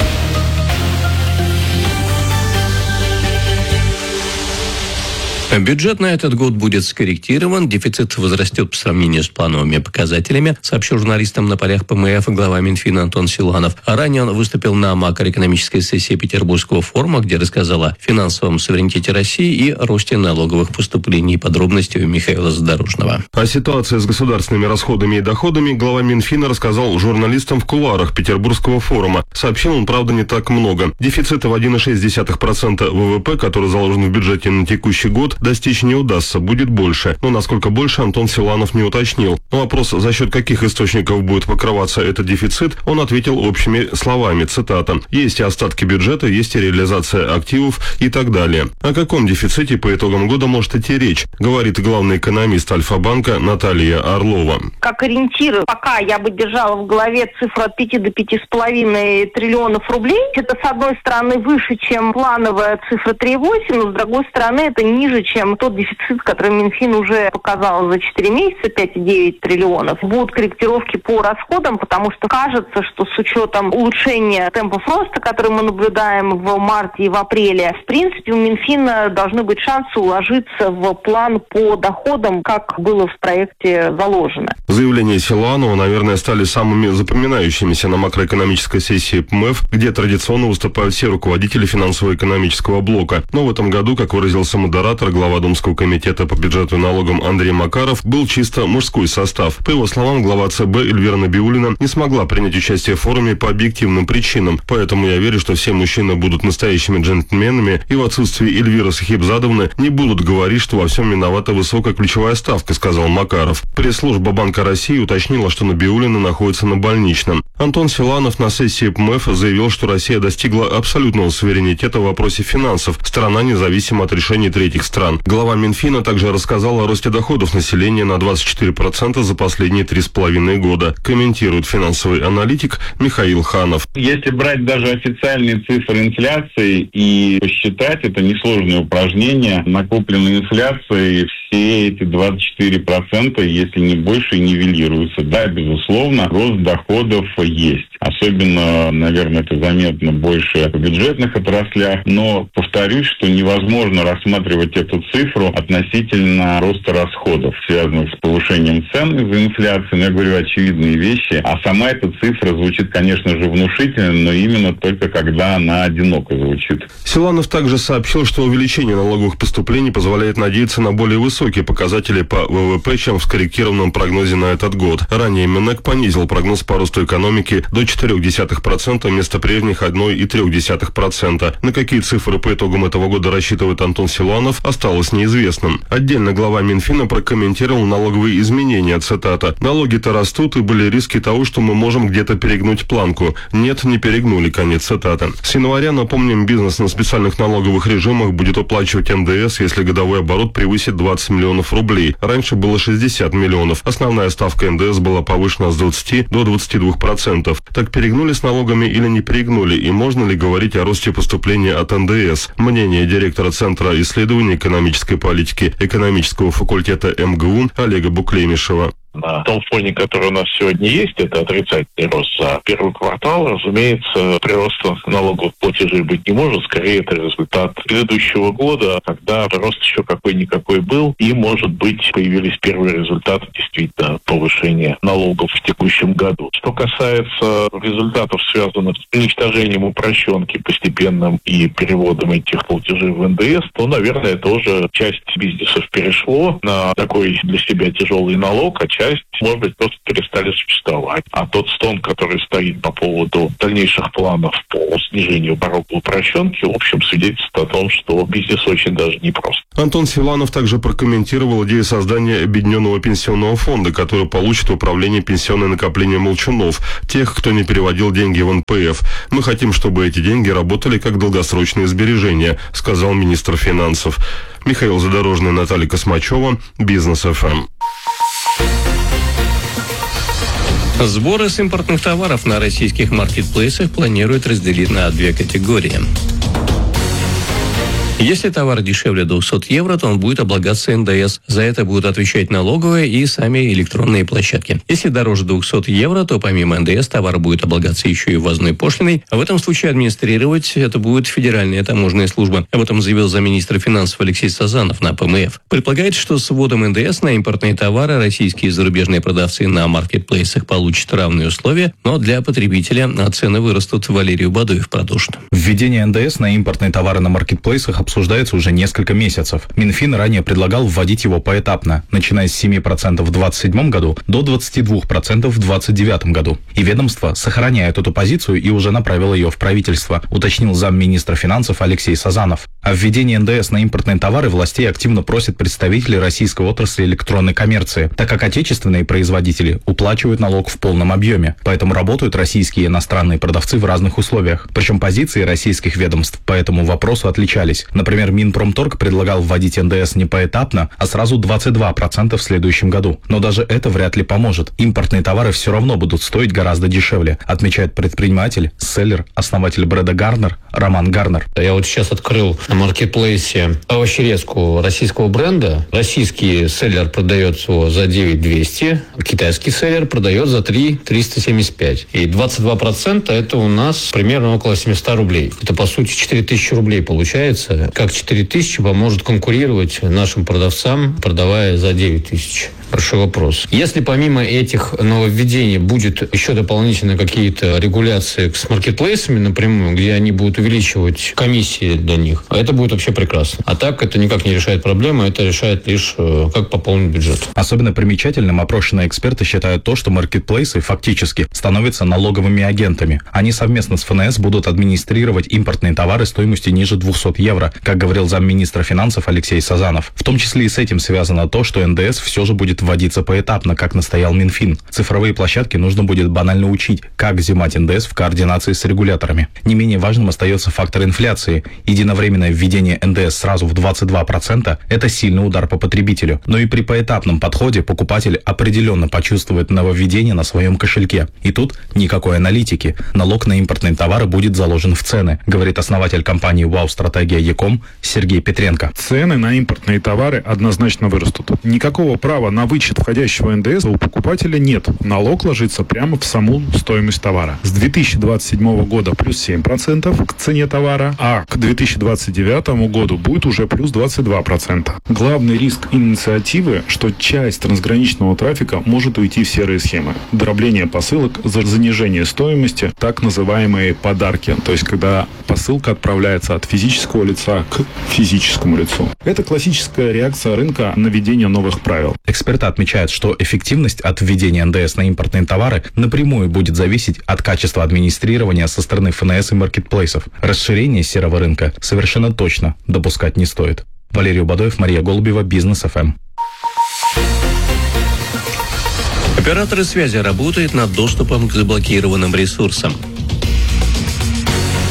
[SPEAKER 3] Бюджет на этот год будет скорректирован, дефицит возрастет по сравнению с плановыми показателями, сообщил журналистам на полях пэ эм эф глава Минфина Антон Силуанов. А ранее он выступил на макроэкономической сессии Петербургского форума, где рассказал о финансовом суверенитете России и росте налоговых поступлений. Подробности у Михаила Задорожного.
[SPEAKER 1] О ситуации с государственными расходами и доходами глава Минфина рассказал журналистам в кулуарах Петербургского форума. Сообщил он, правда, не так много. Дефицита в один целых шесть десятых процента вэ вэ пэ, который заложен в бюджете на текущий год, достичь не удастся, будет больше. Но насколько больше, Антон Силуанов не уточнил. На вопрос, за счет каких источников будет покрываться этот дефицит, он ответил общими словами, цитата: «Есть и остатки бюджета, есть и реализация активов и так далее». О каком дефиците по итогам года может идти речь, говорит главный экономист Альфа-банка Наталья Орлова.
[SPEAKER 4] Как ориентир, пока я бы держала в голове цифру от пяти до пяти с половиной триллионов рублей. Это, с одной стороны, выше, чем плановая цифра три целых восемь, но, с другой стороны, это ниже, чем тот дефицит, который Минфин уже показал за четыре месяца, пять целых девять триллионов. Будут корректировки по расходам, потому что кажется, что с учетом улучшения темпов роста, который мы наблюдаем в марте и в апреле, в принципе, у Минфина должны быть шансы уложиться в план по доходам, как было в проекте заложено.
[SPEAKER 1] Заявления Силуанова, наверное, стали самыми запоминающимися на макроэкономической сессии пэ эм эф, где традиционно выступают все руководители финансово-экономического блока. Но в этом году, как выразился модератор, глава Думского комитета по бюджету и налогам Андрей Макаров, был чисто мужской состав. По его словам, глава цэ бэ Эльвира Набиуллина не смогла принять участие в форуме по объективным причинам. Поэтому я верю, что все мужчины будут настоящими джентльменами и в отсутствии Эльвиры Сахибзадовны не будут говорить, что во всем виновата высокая ключевая ставка, сказал Макаров. Пресс-служба Банка России уточнила, что Набиуллина находится на больничном. Антон Силуанов на сессии пэ эм эф заявил, что Россия достигла абсолютного суверенитета в вопросе финансов. Страна независима от решений третьих стран. Глава Минфина также рассказал о росте доходов населения на двадцать четыре процента за последние три с половиной года. Комментирует финансовый аналитик Михаил Ханов.
[SPEAKER 23] Если брать даже официальные цифры инфляции и посчитать, это несложное упражнение, накопленной инфляцией все эти двадцать четыре процента, если не больше, нивелируются. Да, безусловно, рост доходов есть. Особенно, наверное, это заметно больше в бюджетных отраслях. Но повторюсь, что невозможно рассматривать эту цифру относительно роста расходов, связанных с повышением цен из-за инфляции. Но я говорю очевидные вещи. А сама эта цифра звучит, конечно же, внушительно, но именно только когда она одиноко звучит.
[SPEAKER 1] Силуанов также сообщил, что увеличение налоговых поступлений позволяет надеяться на более высокие показатели по вэ вэ пэ, чем в скорректированном прогнозе на этот год. Ранее Минэк понизил прогноз по росту экономики до четыре целых четыре десятых процента вместо прежних одна целая три десятых процента. На какие цифры по итогам этого года рассчитывает Антон Силуанов, осталось неизвестным. Отдельно глава Минфина прокомментировал налоговые изменения, цитата: «Налоги-то растут, и были риски того, что мы можем где-то перегнуть планку. Нет, не перегнули», конец цитаты. С января, напомним, бизнес на специальных налоговых режимах будет уплачивать эн дэ эс, если годовой оборот превысит двадцать миллионов рублей. Раньше было шестьдесят миллионов. Основная ставка эн дэ эс была повышена с двадцати до двадцати двух процентов. Так перегнули с налогами или не перегнули? И можно ли говорить о росте поступления от эн дэ эс? Мнение директора Центра исследований экономической политики экономического факультета эм гэ у Олега Буклемишева.
[SPEAKER 5] На том фоне, который у нас сегодня есть, это отрицательный рост за первый квартал. Разумеется, прироста налоговых платежей быть не может. Скорее, это результат предыдущего года, когда рост еще какой-никакой был. И, может быть, появились первые результаты действительно повышения налогов в текущем году. Что касается результатов, связанных с уничтожением упрощенки постепенным и переводом этих платежей в эн дэ эс, то, наверное, тоже часть бизнесов перешло на такой для себя тяжелый налог, а часть, может быть, просто перестали существовать. А тот стон, который стоит по поводу дальнейших планов по снижению порога упрощенки, в общем, свидетельствует о том, что бизнес очень даже непрост.
[SPEAKER 1] Антон Силанов также прокомментировал идею создания объединенного пенсионного фонда, который получит в управление пенсионное накопление молчунов, тех, кто не переводил деньги в эн пэ эф. Мы хотим, чтобы эти деньги работали как долгосрочные сбережения, сказал министр финансов. Михаил Задорожный, Наталья Космачева, Бизнес эф эм.
[SPEAKER 3] Сборы с импортных товаров на российских маркетплейсах планируют разделить на две категории. Если товар дешевле двухсот евро, то он будет облагаться эн дэ эс. За это будут отвечать налоговые и сами электронные площадки. Если дороже двухсот евро, то помимо эн дэ эс товар будет облагаться еще и ввозной пошлиной. А в этом случае администрировать это будет Федеральная таможенная служба. Об этом заявил замминистра финансов Алексей Сазанов на пэ эм эф. Предполагается, что с вводом эн дэ эс на импортные товары российские и зарубежные продавцы на маркетплейсах получат равные условия, но для потребителя цены вырастут. Валерий Бадуев продолжит.
[SPEAKER 6] Введение эн дэ эс на импортные товары на маркетплейсах обсуждается уже несколько месяцев. Минфин ранее предлагал вводить его поэтапно, начиная с семи процентов в двадцать седьмом году до двадцати двух процентов в двадцать девятом году. И ведомство сохраняет эту позицию и уже направило ее в правительство, уточнил замминистра финансов Алексей Сазанов. О введении эн дэ эс на импортные товары властей активно просят представители российской отрасли электронной коммерции, так как отечественные производители уплачивают налог в полном объеме, поэтому работают российские и иностранные продавцы в разных условиях. Причем позиции российских ведомств по этому вопросу отличались. Например, Минпромторг предлагал вводить эн дэ эс не поэтапно, а сразу двадцать два процента в следующем году. Но даже это вряд ли поможет. Импортные товары все равно будут стоить гораздо дешевле, отмечает предприниматель, селлер, основатель бренда Гарнер Роман Гарнер.
[SPEAKER 7] Я вот сейчас открыл на маркетплейсе овощерезку российского бренда. Российский селлер продает его за девять тысяч двести, китайский селлер продает за три тысячи триста семьдесят пять. И двадцать два процента это у нас примерно около семьсот рублей. Это по сути четыре тысячи рублей получается. Как четыре тысячи поможет конкурировать нашим продавцам, продавая за девять тысяч? Хороший вопрос. Если помимо этих нововведений будет еще дополнительно какие-то регуляции с маркетплейсами напрямую, где они будут увеличивать комиссии для них, это будет вообще прекрасно. А так это никак не решает проблему, это решает лишь как пополнить бюджет.
[SPEAKER 6] Особенно примечательным опрошенные эксперты считают то, что маркетплейсы фактически становятся налоговыми агентами. Они совместно с эф эн эс будут администрировать импортные товары стоимостью ниже двухсот евро, как говорил замминистра финансов Алексей Сазанов. В том числе и с этим связано то, что эн дэ эс все же будет вводиться поэтапно, как настоял Минфин. Цифровые площадки нужно будет банально учить, как взимать эн дэ эс в координации с регуляторами. Не менее важным остается фактор инфляции. Единовременное введение эн дэ эс сразу в двадцать два процента – это сильный удар по потребителю. Но и при поэтапном подходе покупатель определенно почувствует нововведение на своем кошельке. И тут никакой аналитики. Налог на импортные товары будет заложен в цены, говорит основатель компании «Вау-стратегия Яком» Сергей Петренко.
[SPEAKER 8] Цены на импортные товары однозначно вырастут. Никакого права на вычет входящего эн дэ эс у покупателя нет. Налог ложится прямо в саму стоимость товара. С две тысячи двадцать седьмого года плюс семь процентов к цене товара, а к две тысячи двадцать девятому году будет уже плюс двадцать два процента. Главный риск инициативы, что часть трансграничного трафика может уйти в серые схемы. Дробление посылок, занижение стоимости, так называемые подарки, то есть когда посылка отправляется от физического лица к физическому лицу. Это классическая реакция рынка на введение новых правил.
[SPEAKER 6] Эксперты отмечают, что эффективность от введения эн дэ эс на импортные товары напрямую будет зависеть от качества администрирования со стороны эф эн эс и маркетплейсов. Расширение серого рынка совершенно точно допускать не стоит. Валерий Убадоев, Мария Голубева, Бизнес эф эм.
[SPEAKER 3] Операторы связи работают над доступом к заблокированным ресурсам.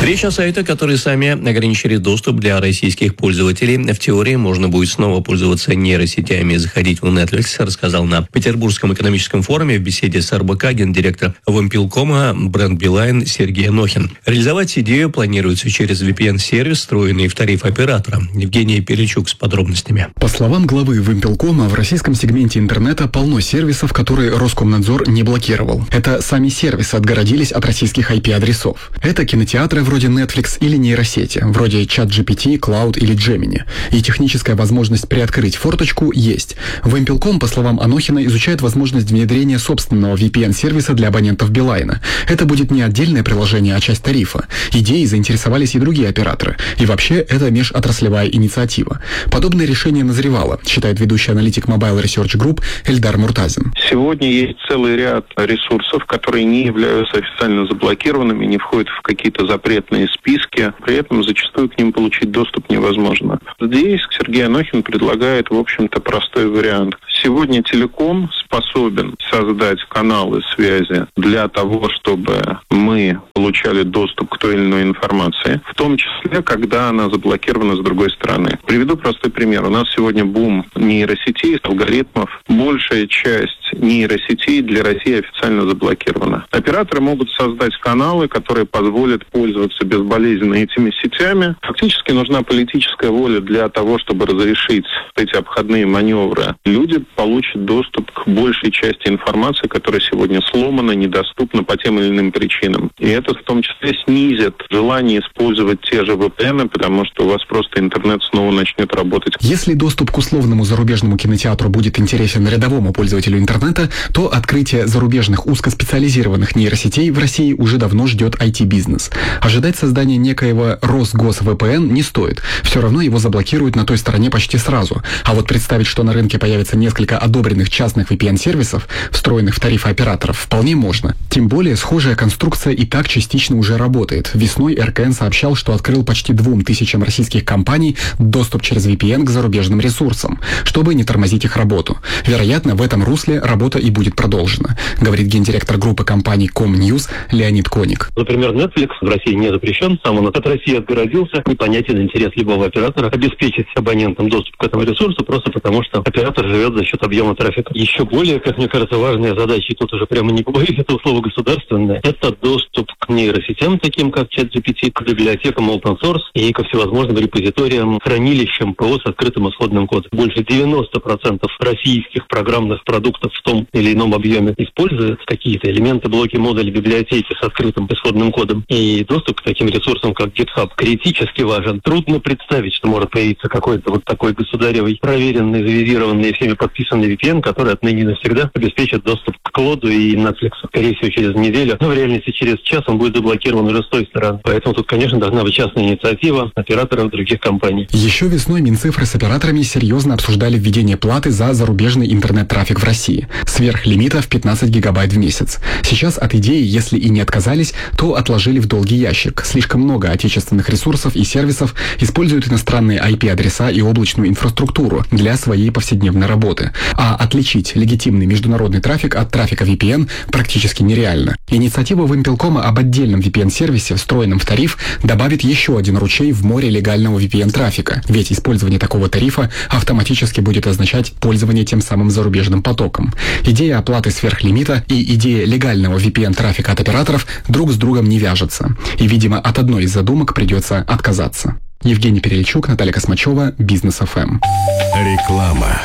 [SPEAKER 3] Речь о сайтах, которые сами ограничили доступ для российских пользователей. В теории можно будет снова пользоваться нейросетями и заходить в Netflix, рассказал на Петербургском экономическом форуме в беседе с эр бэ ка гендиректор Вимпелкома Бренд Билайн Сергей Анохин. Реализовать идею планируется через ви пи эн-сервис, встроенный в тариф оператора. Евгений Перельчук с подробностями.
[SPEAKER 11] По словам главы Вимпелкома, в российском сегменте интернета полно сервисов, которые Роскомнадзор не блокировал. Это сами сервисы отгородились от российских ай пи-адресов. Это кинотеатры вроде Netflix или нейросети, вроде ChatGPT, Cloud или Gemini. И техническая возможность приоткрыть форточку есть. Вимпелком, по словам Анохина, изучает возможность внедрения собственного ви пи эн-сервиса для абонентов Билайна. Это будет не отдельное приложение, а часть тарифа. Идеей заинтересовались и другие операторы. И вообще, это межотраслевая инициатива. Подобное решение назревало, считает ведущий аналитик Mobile Research Group Эльдар Муртазин.
[SPEAKER 12] Сегодня есть целый ряд ресурсов, которые не являются официально заблокированными, не входят в какие-то запретные списки, при этом зачастую к ним получить доступ невозможно. Здесь Сергей Анохин предлагает, в общем-то, простой вариант. Сегодня телеком способен создать каналы связи для того, чтобы мы получали доступ к той или иной информации, в том числе, когда она заблокирована с другой стороны. Приведу простой пример. У нас сегодня бум нейросетей, алгоритмов. Большая часть нейросетей для России официально заблокирована. Операторы могут создать каналы, которые позволят пользоваться безболезненно этими сетями. Фактически нужна политическая воля для того, чтобы разрешить эти обходные маневры. Люди получат доступ к большей части информации, которая сегодня сломана, недоступна по тем или иным причинам. И это в том числе снизит желание использовать те же ви пи эн, потому что у вас просто интернет снова начнет работать.
[SPEAKER 11] Если доступ к условному зарубежному кинотеатру будет интересен рядовому пользователю интернета, то открытие зарубежных узкоспециализированных нейросетей в России уже давно ждет ай ти-бизнес. Ожидать создания некоего Росгос-ви пи эн не стоит. Все равно его заблокируют на той стороне почти сразу. А вот представить, что на рынке появится несколько одобренных частных ви пи эн-сервисов, встроенных в тарифы операторов, вполне можно. Тем более, схожая конструкция и так частично уже работает. Весной эр ка эн сообщал, что открыл почти двум тысячам российских компаний доступ через ви пи эн к зарубежным ресурсам, чтобы не тормозить их работу. Вероятно, в этом русле работа и будет продолжена, говорит гендиректор группы компаний Комньюз Леонид Коник.
[SPEAKER 14] Например, Netflix в России не запрещен, сам он от России отгородился. Непонятен интерес любого оператора обеспечить абонентам доступ к этому ресурсу, просто потому что оператор живет за счет объема трафика. Еще более, как мне кажется, важная задача, и тут уже прямо не побоюсь этого слова государственная, это доступ к нейросетям, таким как ChatGPT, к библиотекам open source и ко всевозможным репозиториям, хранилищам ПО с открытым исходным кодом. Больше девяносто процентов российских программных продуктов в том или ином объеме используют какие-то элементы, блоки, модули, библиотеки с открытым исходным кодом. И доступ к таким ресурсам, как GitHub, критически важен. Трудно представить, что может появиться какой-то вот такой государевый, проверенный, завизированный и всеми подписанный ви пи эн, который отныне навсегда обеспечит доступ к Клоду и Netflix. Скорее всего, через неделю, но в реальности через час он будет заблокирован уже с той стороны. Поэтому тут, конечно, должна быть частная инициатива операторов других компаний.
[SPEAKER 11] Еще весной Минцифры с операторами серьезно обсуждали введение платы за зарубежный интернет-трафик в России. Сверхлимита в пятнадцать гигабайт в месяц. Сейчас от идеи, если и не отказались, то отложили в долгий ящик. Слишком много отечественных ресурсов и сервисов используют иностранные ай пи-адреса и облачную инфраструктуру для своей повседневной работы. А отличить легитимный международный трафик от трафика ви пи эн практически нереально. Инициатива Вимпелкома об отдельном ви пи эн-сервисе, встроенном в тариф, добавит еще один ручей в море легального ви пи эн-трафика. Ведь использование такого тарифа автоматически будет означать пользование тем самым зарубежным потоком. Идея оплаты сверхлимита и идея легального ви пи эн-трафика от операторов друг с другом не вяжутся. И, видимо, от одной из задумок придется отказаться. Евгений Перельчук, Наталья Космачева, Бизнес эф эм.
[SPEAKER 2] Реклама.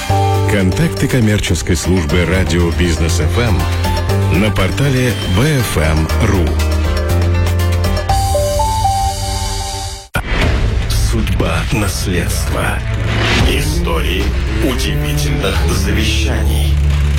[SPEAKER 2] Контакты коммерческой службы радио Бизнес эф эм на портале би эф эм точка ру. Судьба наследства. Истории удивительных завещаний.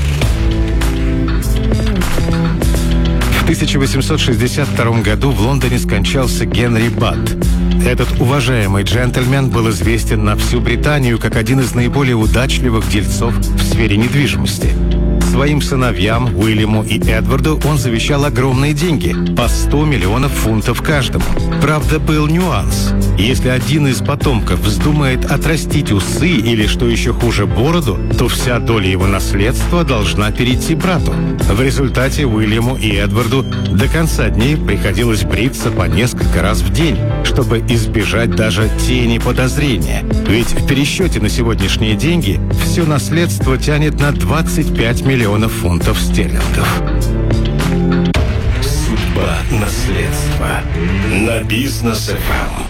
[SPEAKER 2] В тысяча восемьсот шестьдесят втором году в Лондоне скончался Генри Батт. Этот уважаемый джентльмен был известен на всю Британию как один из наиболее удачливых дельцов в сфере недвижимости. Своим сыновьям Уильяму и Эдварду он завещал огромные деньги – по сто миллионов фунтов каждому. Правда, был нюанс. Если один из потомков вздумает отрастить усы или, что еще хуже, бороду, то вся доля его наследства должна перейти брату. В результате Уильяму и Эдварду до конца дней приходилось бриться по несколько раз в день, чтобы избежать даже тени подозрения. Ведь в пересчете на сегодняшние деньги все наследство тянет на двадцать пять миллионов фунтов стерлингов.
[SPEAKER 10] Судьба наследства на Бизнес эф эм.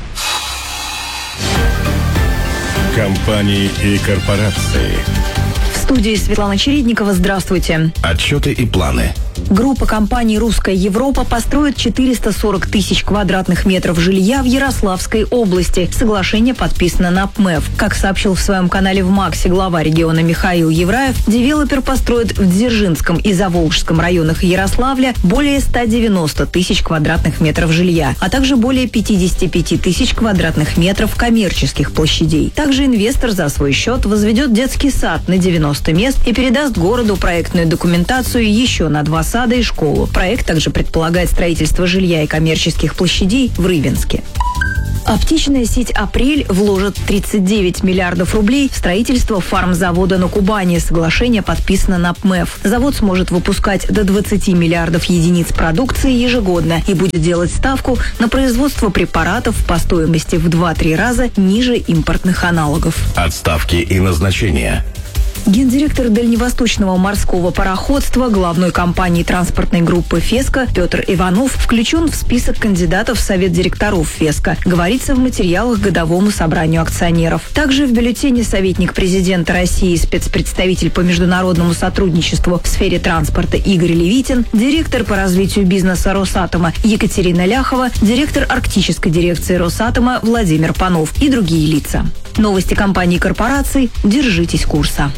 [SPEAKER 10] Компании и корпорации.
[SPEAKER 15] В студии Светлана Чередникова. Здравствуйте.
[SPEAKER 10] Отчеты и планы.
[SPEAKER 15] Группа компаний «Русская Европа» построит четыреста сорок тысяч квадратных метров жилья в Ярославской области. Соглашение подписано на ПМЭФ. Как сообщил в своем канале в МАКСе глава региона Михаил Евраев, девелопер построит в Дзержинском и Заволжском районах Ярославля более ста девяноста тысяч квадратных метров жилья, а также более пятидесяти пяти тысяч квадратных метров коммерческих площадей. Также инвестор за свой счет возведет детский сад на девяносто мест и передаст городу проектную документацию еще на два сада и школу. Проект также предполагает строительство жилья и коммерческих площадей в Рыбинске. Оптичная сеть «Апрель» вложит тридцать девять миллиардов рублей в строительство фармзавода на Кубани. Соглашение подписано на ПМЭФ. Завод сможет выпускать до двадцати миллиардов единиц продукции ежегодно и будет делать ставку на производство препаратов по стоимости в два-три раза ниже импортных аналогов.
[SPEAKER 10] Отставки и назначения.
[SPEAKER 15] Гендиректор Дальневосточного морского пароходства главной компании транспортной группы «Феска» Петр Иванов включен в список кандидатов в Совет директоров «Феска», говорится в материалах к годовому собранию акционеров. Также в бюллетене советник президента России, спецпредставитель по международному сотрудничеству в сфере транспорта Игорь Левитин, директор по развитию бизнеса Росатома Екатерина Ляхова, директор арктической дирекции Росатома Владимир Панов и другие лица. Новости компаний и корпораций. Держитесь курса.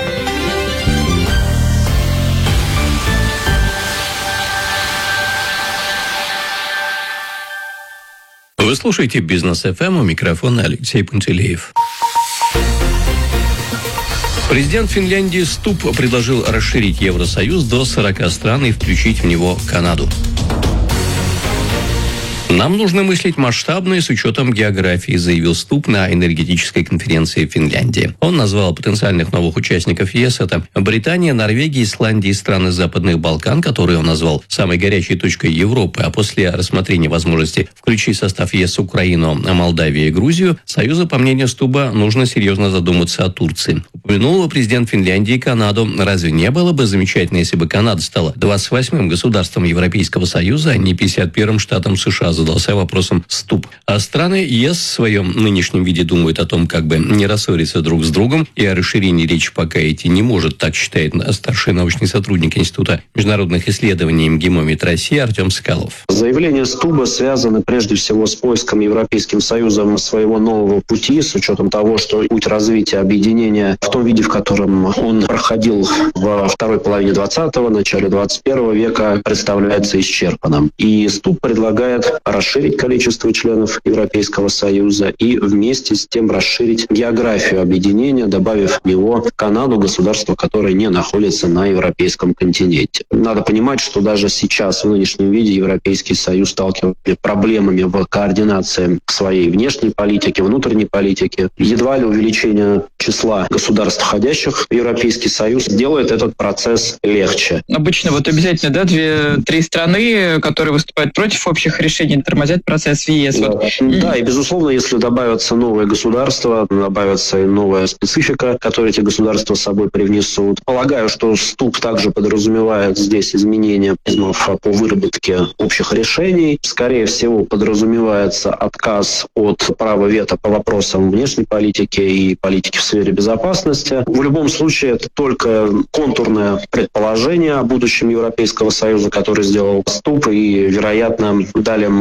[SPEAKER 3] Вы слушаете Бизнес эф эм, у микрофона Алексей Пантелеев. Президент Финляндии Стуб предложил расширить Евросоюз до сорока стран и включить в него Канаду. «Нам нужно мыслить масштабно и с учетом географии», заявил Стуб на энергетической конференции в Финляндии. Он назвал потенциальных новых участников ЕС – это Британия, Норвегия, Исландия и страны Западных Балкан, которые он назвал самой горячей точкой Европы, а после рассмотрения возможности включить в состав ЕС Украину, Молдавию и Грузию, Союзу, по мнению Стуба, нужно серьезно задуматься о Турции. Упомянул президент Финляндии Канаду. Разве не было бы замечательно, если бы Канада стала двадцать восьмым государством Европейского Союза, а не пятьдесят первым штатом США, задался вопросом Стуб. А страны ЕС в своем нынешнем виде думают о том, как бы не рассориться друг с другом, и о расширении речи пока идти не может, так считает старший научный сотрудник Института международных исследований МГИМО-МИД России Артем Соколов.
[SPEAKER 13] Заявления Стуба связаны прежде всего с поиском Европейским Союзом своего нового пути, с учетом того, что путь развития объединения в том виде, в котором он проходил во второй половине двадцатого, начале двадцать первого века, представляется исчерпанным. И Стуб предлагает расширить количество членов Европейского Союза и вместе с тем расширить географию объединения, добавив в него Канаду, государство, которое не находится на европейском континенте. Надо понимать, что даже сейчас в нынешнем виде Европейский Союз сталкивается с проблемами в координации своей внешней политики, внутренней политики. Едва ли увеличение числа государств, входящих в Европейский Союз, делает этот процесс легче.
[SPEAKER 17] Обычно вот обязательно, да, две-три страны, которые выступают против общих решений, тормозят процесс в ЕС.
[SPEAKER 13] Да.
[SPEAKER 17] Вот.
[SPEAKER 13] Да, и безусловно, если добавятся новые государства, добавится и новая специфика, которую эти государства с собой привнесут. Полагаю, что Стуб также подразумевает здесь изменения по выработке общих решений. Скорее всего, подразумевается отказ от права вето по вопросам внешней политики и политики в сфере безопасности. В любом случае, это только контурное предположение о будущем Европейского Союза, который сделал Стуб, и, вероятно, далее мы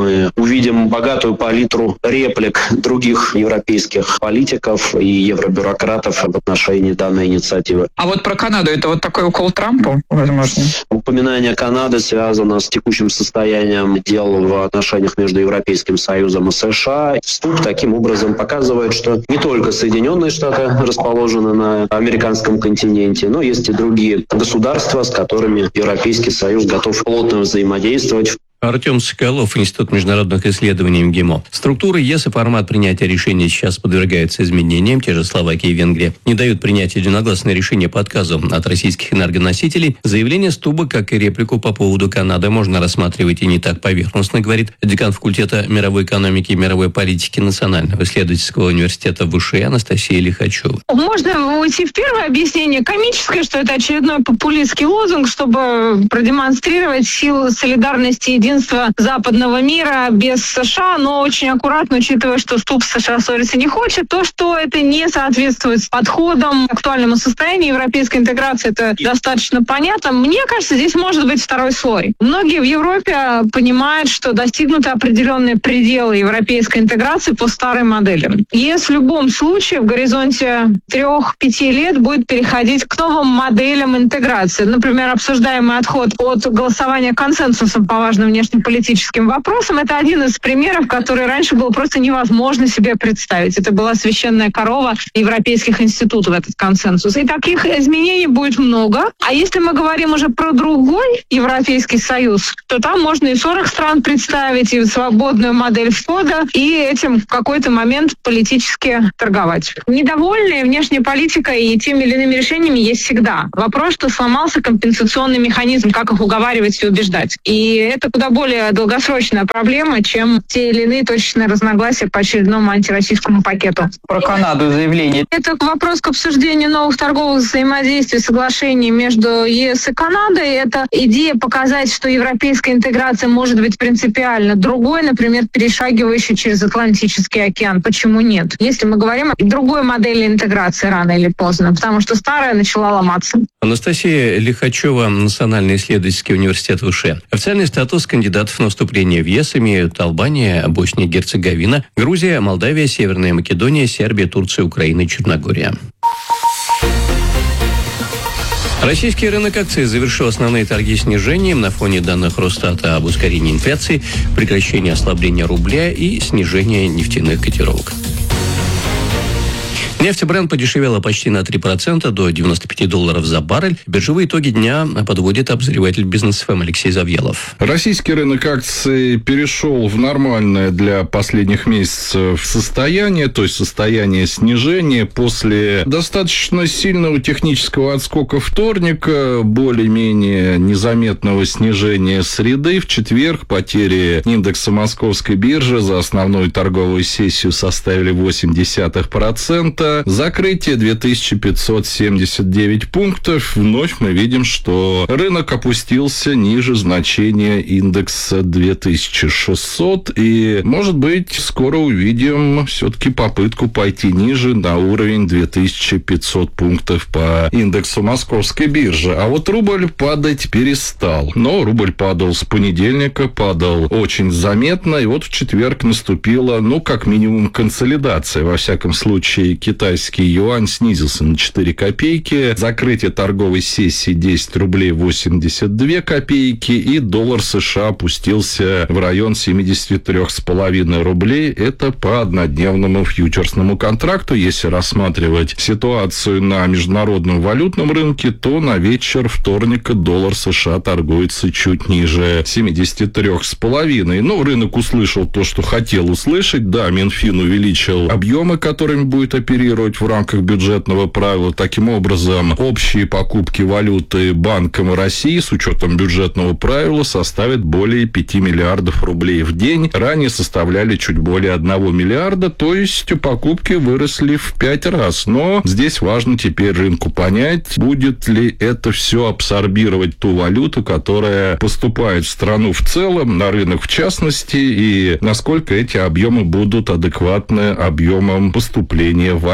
[SPEAKER 13] мы увидим богатую палитру реплик других европейских политиков и евробюрократов в отношении данной инициативы.
[SPEAKER 17] А вот про Канаду это вот такой укол Трампу, возможно?
[SPEAKER 13] Упоминание Канады связано с текущим состоянием дел в отношениях между Европейским Союзом и США. Вступ таким образом показывает, что не только Соединенные Штаты расположены на американском континенте, но есть и другие государства, с которыми Европейский Союз готов плотно взаимодействовать.
[SPEAKER 3] Артем Соколов, Институт международных исследований МГИМО. Структура ЕС и формат принятия решений сейчас подвергаются изменениям. Те же Словакия и Венгрия не дают принять единогласное решение по отказу от российских энергоносителей. Заявление Стуба, как и реплику по поводу Канады, можно рассматривать и не так поверхностно, говорит декан факультета мировой экономики и мировой политики Национального исследовательского университета ВШЭ Анастасия Лихачева.
[SPEAKER 16] Можно уйти в первое объяснение комическое, что это очередной популистский лозунг, чтобы продемонстрировать силу солидарности и единства западного мира без США, но очень аккуратно, учитывая, что Ступ с США ссориться не хочет, то, что это не соответствует подходам к актуальному состоянию европейской интеграции, это достаточно понятно. Мне кажется, здесь может быть второй слой. Многие в Европе понимают, что достигнуты определенные пределы европейской интеграции по старой модели. ЕС в любом случае в горизонте трех-пяти лет будет переходить к новым моделям интеграции. Например, обсуждаемый отход от голосования консенсусом по важным внешнеполитическим вопросам. Это один из примеров, который раньше было просто невозможно себе представить. Это была священная корова европейских институтов, этот консенсус. И таких изменений будет много. А если мы говорим уже про другой Европейский Союз, то там можно и сорок стран представить, и свободную модель входа, и этим в какой-то момент политически торговать. Недовольные внешней политикой и теми или иными решениями есть всегда. Вопрос, что сломался компенсационный механизм, как их уговаривать и убеждать. И это куда более долгосрочная проблема, чем те или иные точечные разногласия по очередному антироссийскому пакету.
[SPEAKER 17] Про Канаду заявление.
[SPEAKER 16] Это вопрос к обсуждению новых торговых взаимодействий, соглашений между ЕС и Канадой. Это идея показать, что европейская интеграция может быть принципиально другой, например, перешагивающей через Атлантический океан. Почему нет? Если мы говорим о другой модели интеграции рано или поздно, потому что старая начала ломаться.
[SPEAKER 3] Анастасия Лихачева, Национальный исследовательский университет ВШЭ. Официальный статус кандидатов на вступление в ЕС имеют Албания, Босния и Герцеговина, Грузия, Молдавия, Северная Македония, Сербия, Турция, Украина и Черногория. Российский рынок акций завершил основные торги снижением на фоне данных Росстата об ускорении инфляции, прекращении ослабления рубля и снижении нефтяных котировок. Нефть Брент подешевела почти на три процента до девяносто пять долларов за баррель. Биржевые итоги дня подводит обозреватель Бизнес ФМ Алексей Завьялов.
[SPEAKER 1] Российский рынок акций перешел в нормальное для последних месяцев состояние, то есть состояние снижения после достаточно сильного технического отскока вторника, более-менее незаметного снижения среды. В четверг потери индекса Московской биржи за основную торговую сессию составили восемь десятых процента. Закрытие две тысячи пятьсот семьдесят девять пунктов. Вновь мы видим, что рынок опустился ниже значения индекса две тысячи шестьсот. И, может быть, скоро увидим все-таки попытку пойти ниже на уровень две тысячи пятьсот пунктов по индексу Московской биржи. А вот рубль падать перестал. Но рубль падал с понедельника, падал очень заметно. И вот в четверг наступила, ну, как минимум, консолидация. Во всяком случае, Китай Китайский юань снизился на четыре копейки. Закрытие торговой сессии десять рублей восемьдесят две копейки. И доллар США опустился в район семьдесят три с половиной рублей. Это по однодневному фьючерсному контракту. Если рассматривать ситуацию на международном валютном рынке, то на вечер вторника доллар США торгуется чуть ниже семьдесят три с половиной. Но рынок услышал то, что хотел услышать. Да, Минфин увеличил объемы, которыми будет оперировать в рамках бюджетного правила. Таким образом, общие покупки валюты Банком России с учетом бюджетного правила составят более пяти миллиардов рублей в день. Ранее составляли чуть более одного миллиарда, то есть покупки выросли в пять раз. Но здесь важно теперь рынку понять, будет ли это все абсорбировать ту валюту, которая поступает в страну в целом, на рынок в частности, и насколько эти объемы будут адекватны объемам поступления валюты.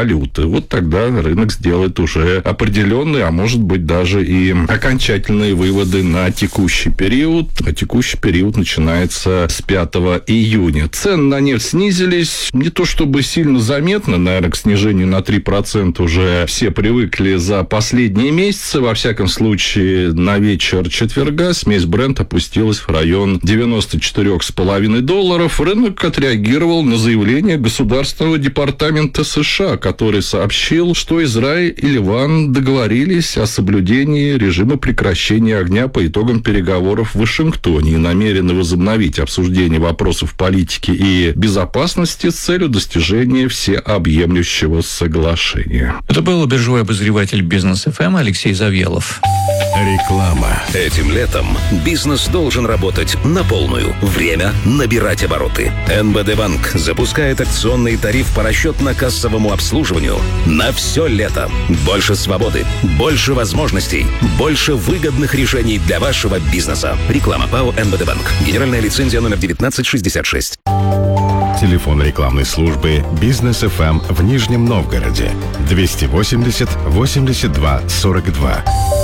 [SPEAKER 6] валюты. Вот тогда рынок сделает уже определенные, а может быть даже и окончательные выводы на текущий период. А текущий период начинается с пятого июня. Цены на нефть снизились. Не то чтобы сильно заметно, наверное, к снижению на три процента уже все привыкли за последние месяцы. Во всяком случае, на вечер четверга смесь Brent опустилась в район девяносто четыре с половиной долларов. Рынок отреагировал на заявление Государственного департамента США, который сообщил, что Израиль и Ливан договорились о соблюдении режима прекращения огня по итогам переговоров в Вашингтоне и намерены возобновить обсуждение вопросов политики и безопасности с целью достижения всеобъемлющего соглашения.
[SPEAKER 18] Это был биржевой обозреватель Бизнес эф эм Алексей Завьялов.
[SPEAKER 10] Реклама. Этим летом бизнес должен работать на полную. Время набирать обороты. эн бэ дэ Банк запускает акционный тариф по расчетно-кассовому обслуживанию на все лето. Больше свободы, больше возможностей, больше выгодных решений для вашего бизнеса. Реклама ПАО эн бэ дэ Банк. Генеральная лицензия номер девятнадцать шестьдесят шесть.
[SPEAKER 2] Телефон рекламной службы «Бизнес эф эм» в Нижнем Новгороде. двести восемьдесят восемьдесят два сорок два.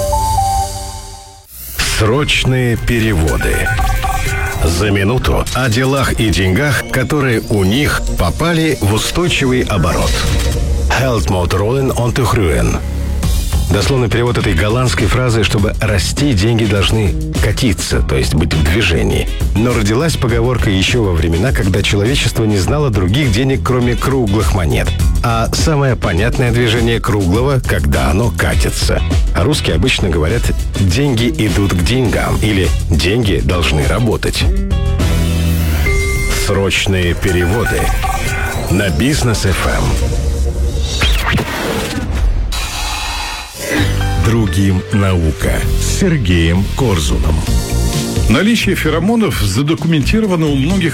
[SPEAKER 2] Срочные переводы. За минуту о делах и деньгах, которые у них попали в устойчивый оборот. Helt mot rollen und grün. Дословный перевод этой голландской фразы, чтобы расти, деньги должны катиться, то есть быть в движении. Но родилась поговорка еще во времена, когда человечество не знало других денег, кроме круглых монет. А самое понятное движение круглого, когда оно катится. А русские обычно говорят «деньги идут к деньгам» или «деньги должны работать». Срочные переводы на Бизнес эф эм. Другим наука с Сергеем Корзуном.
[SPEAKER 8] Наличие феромонов задокументировано у многих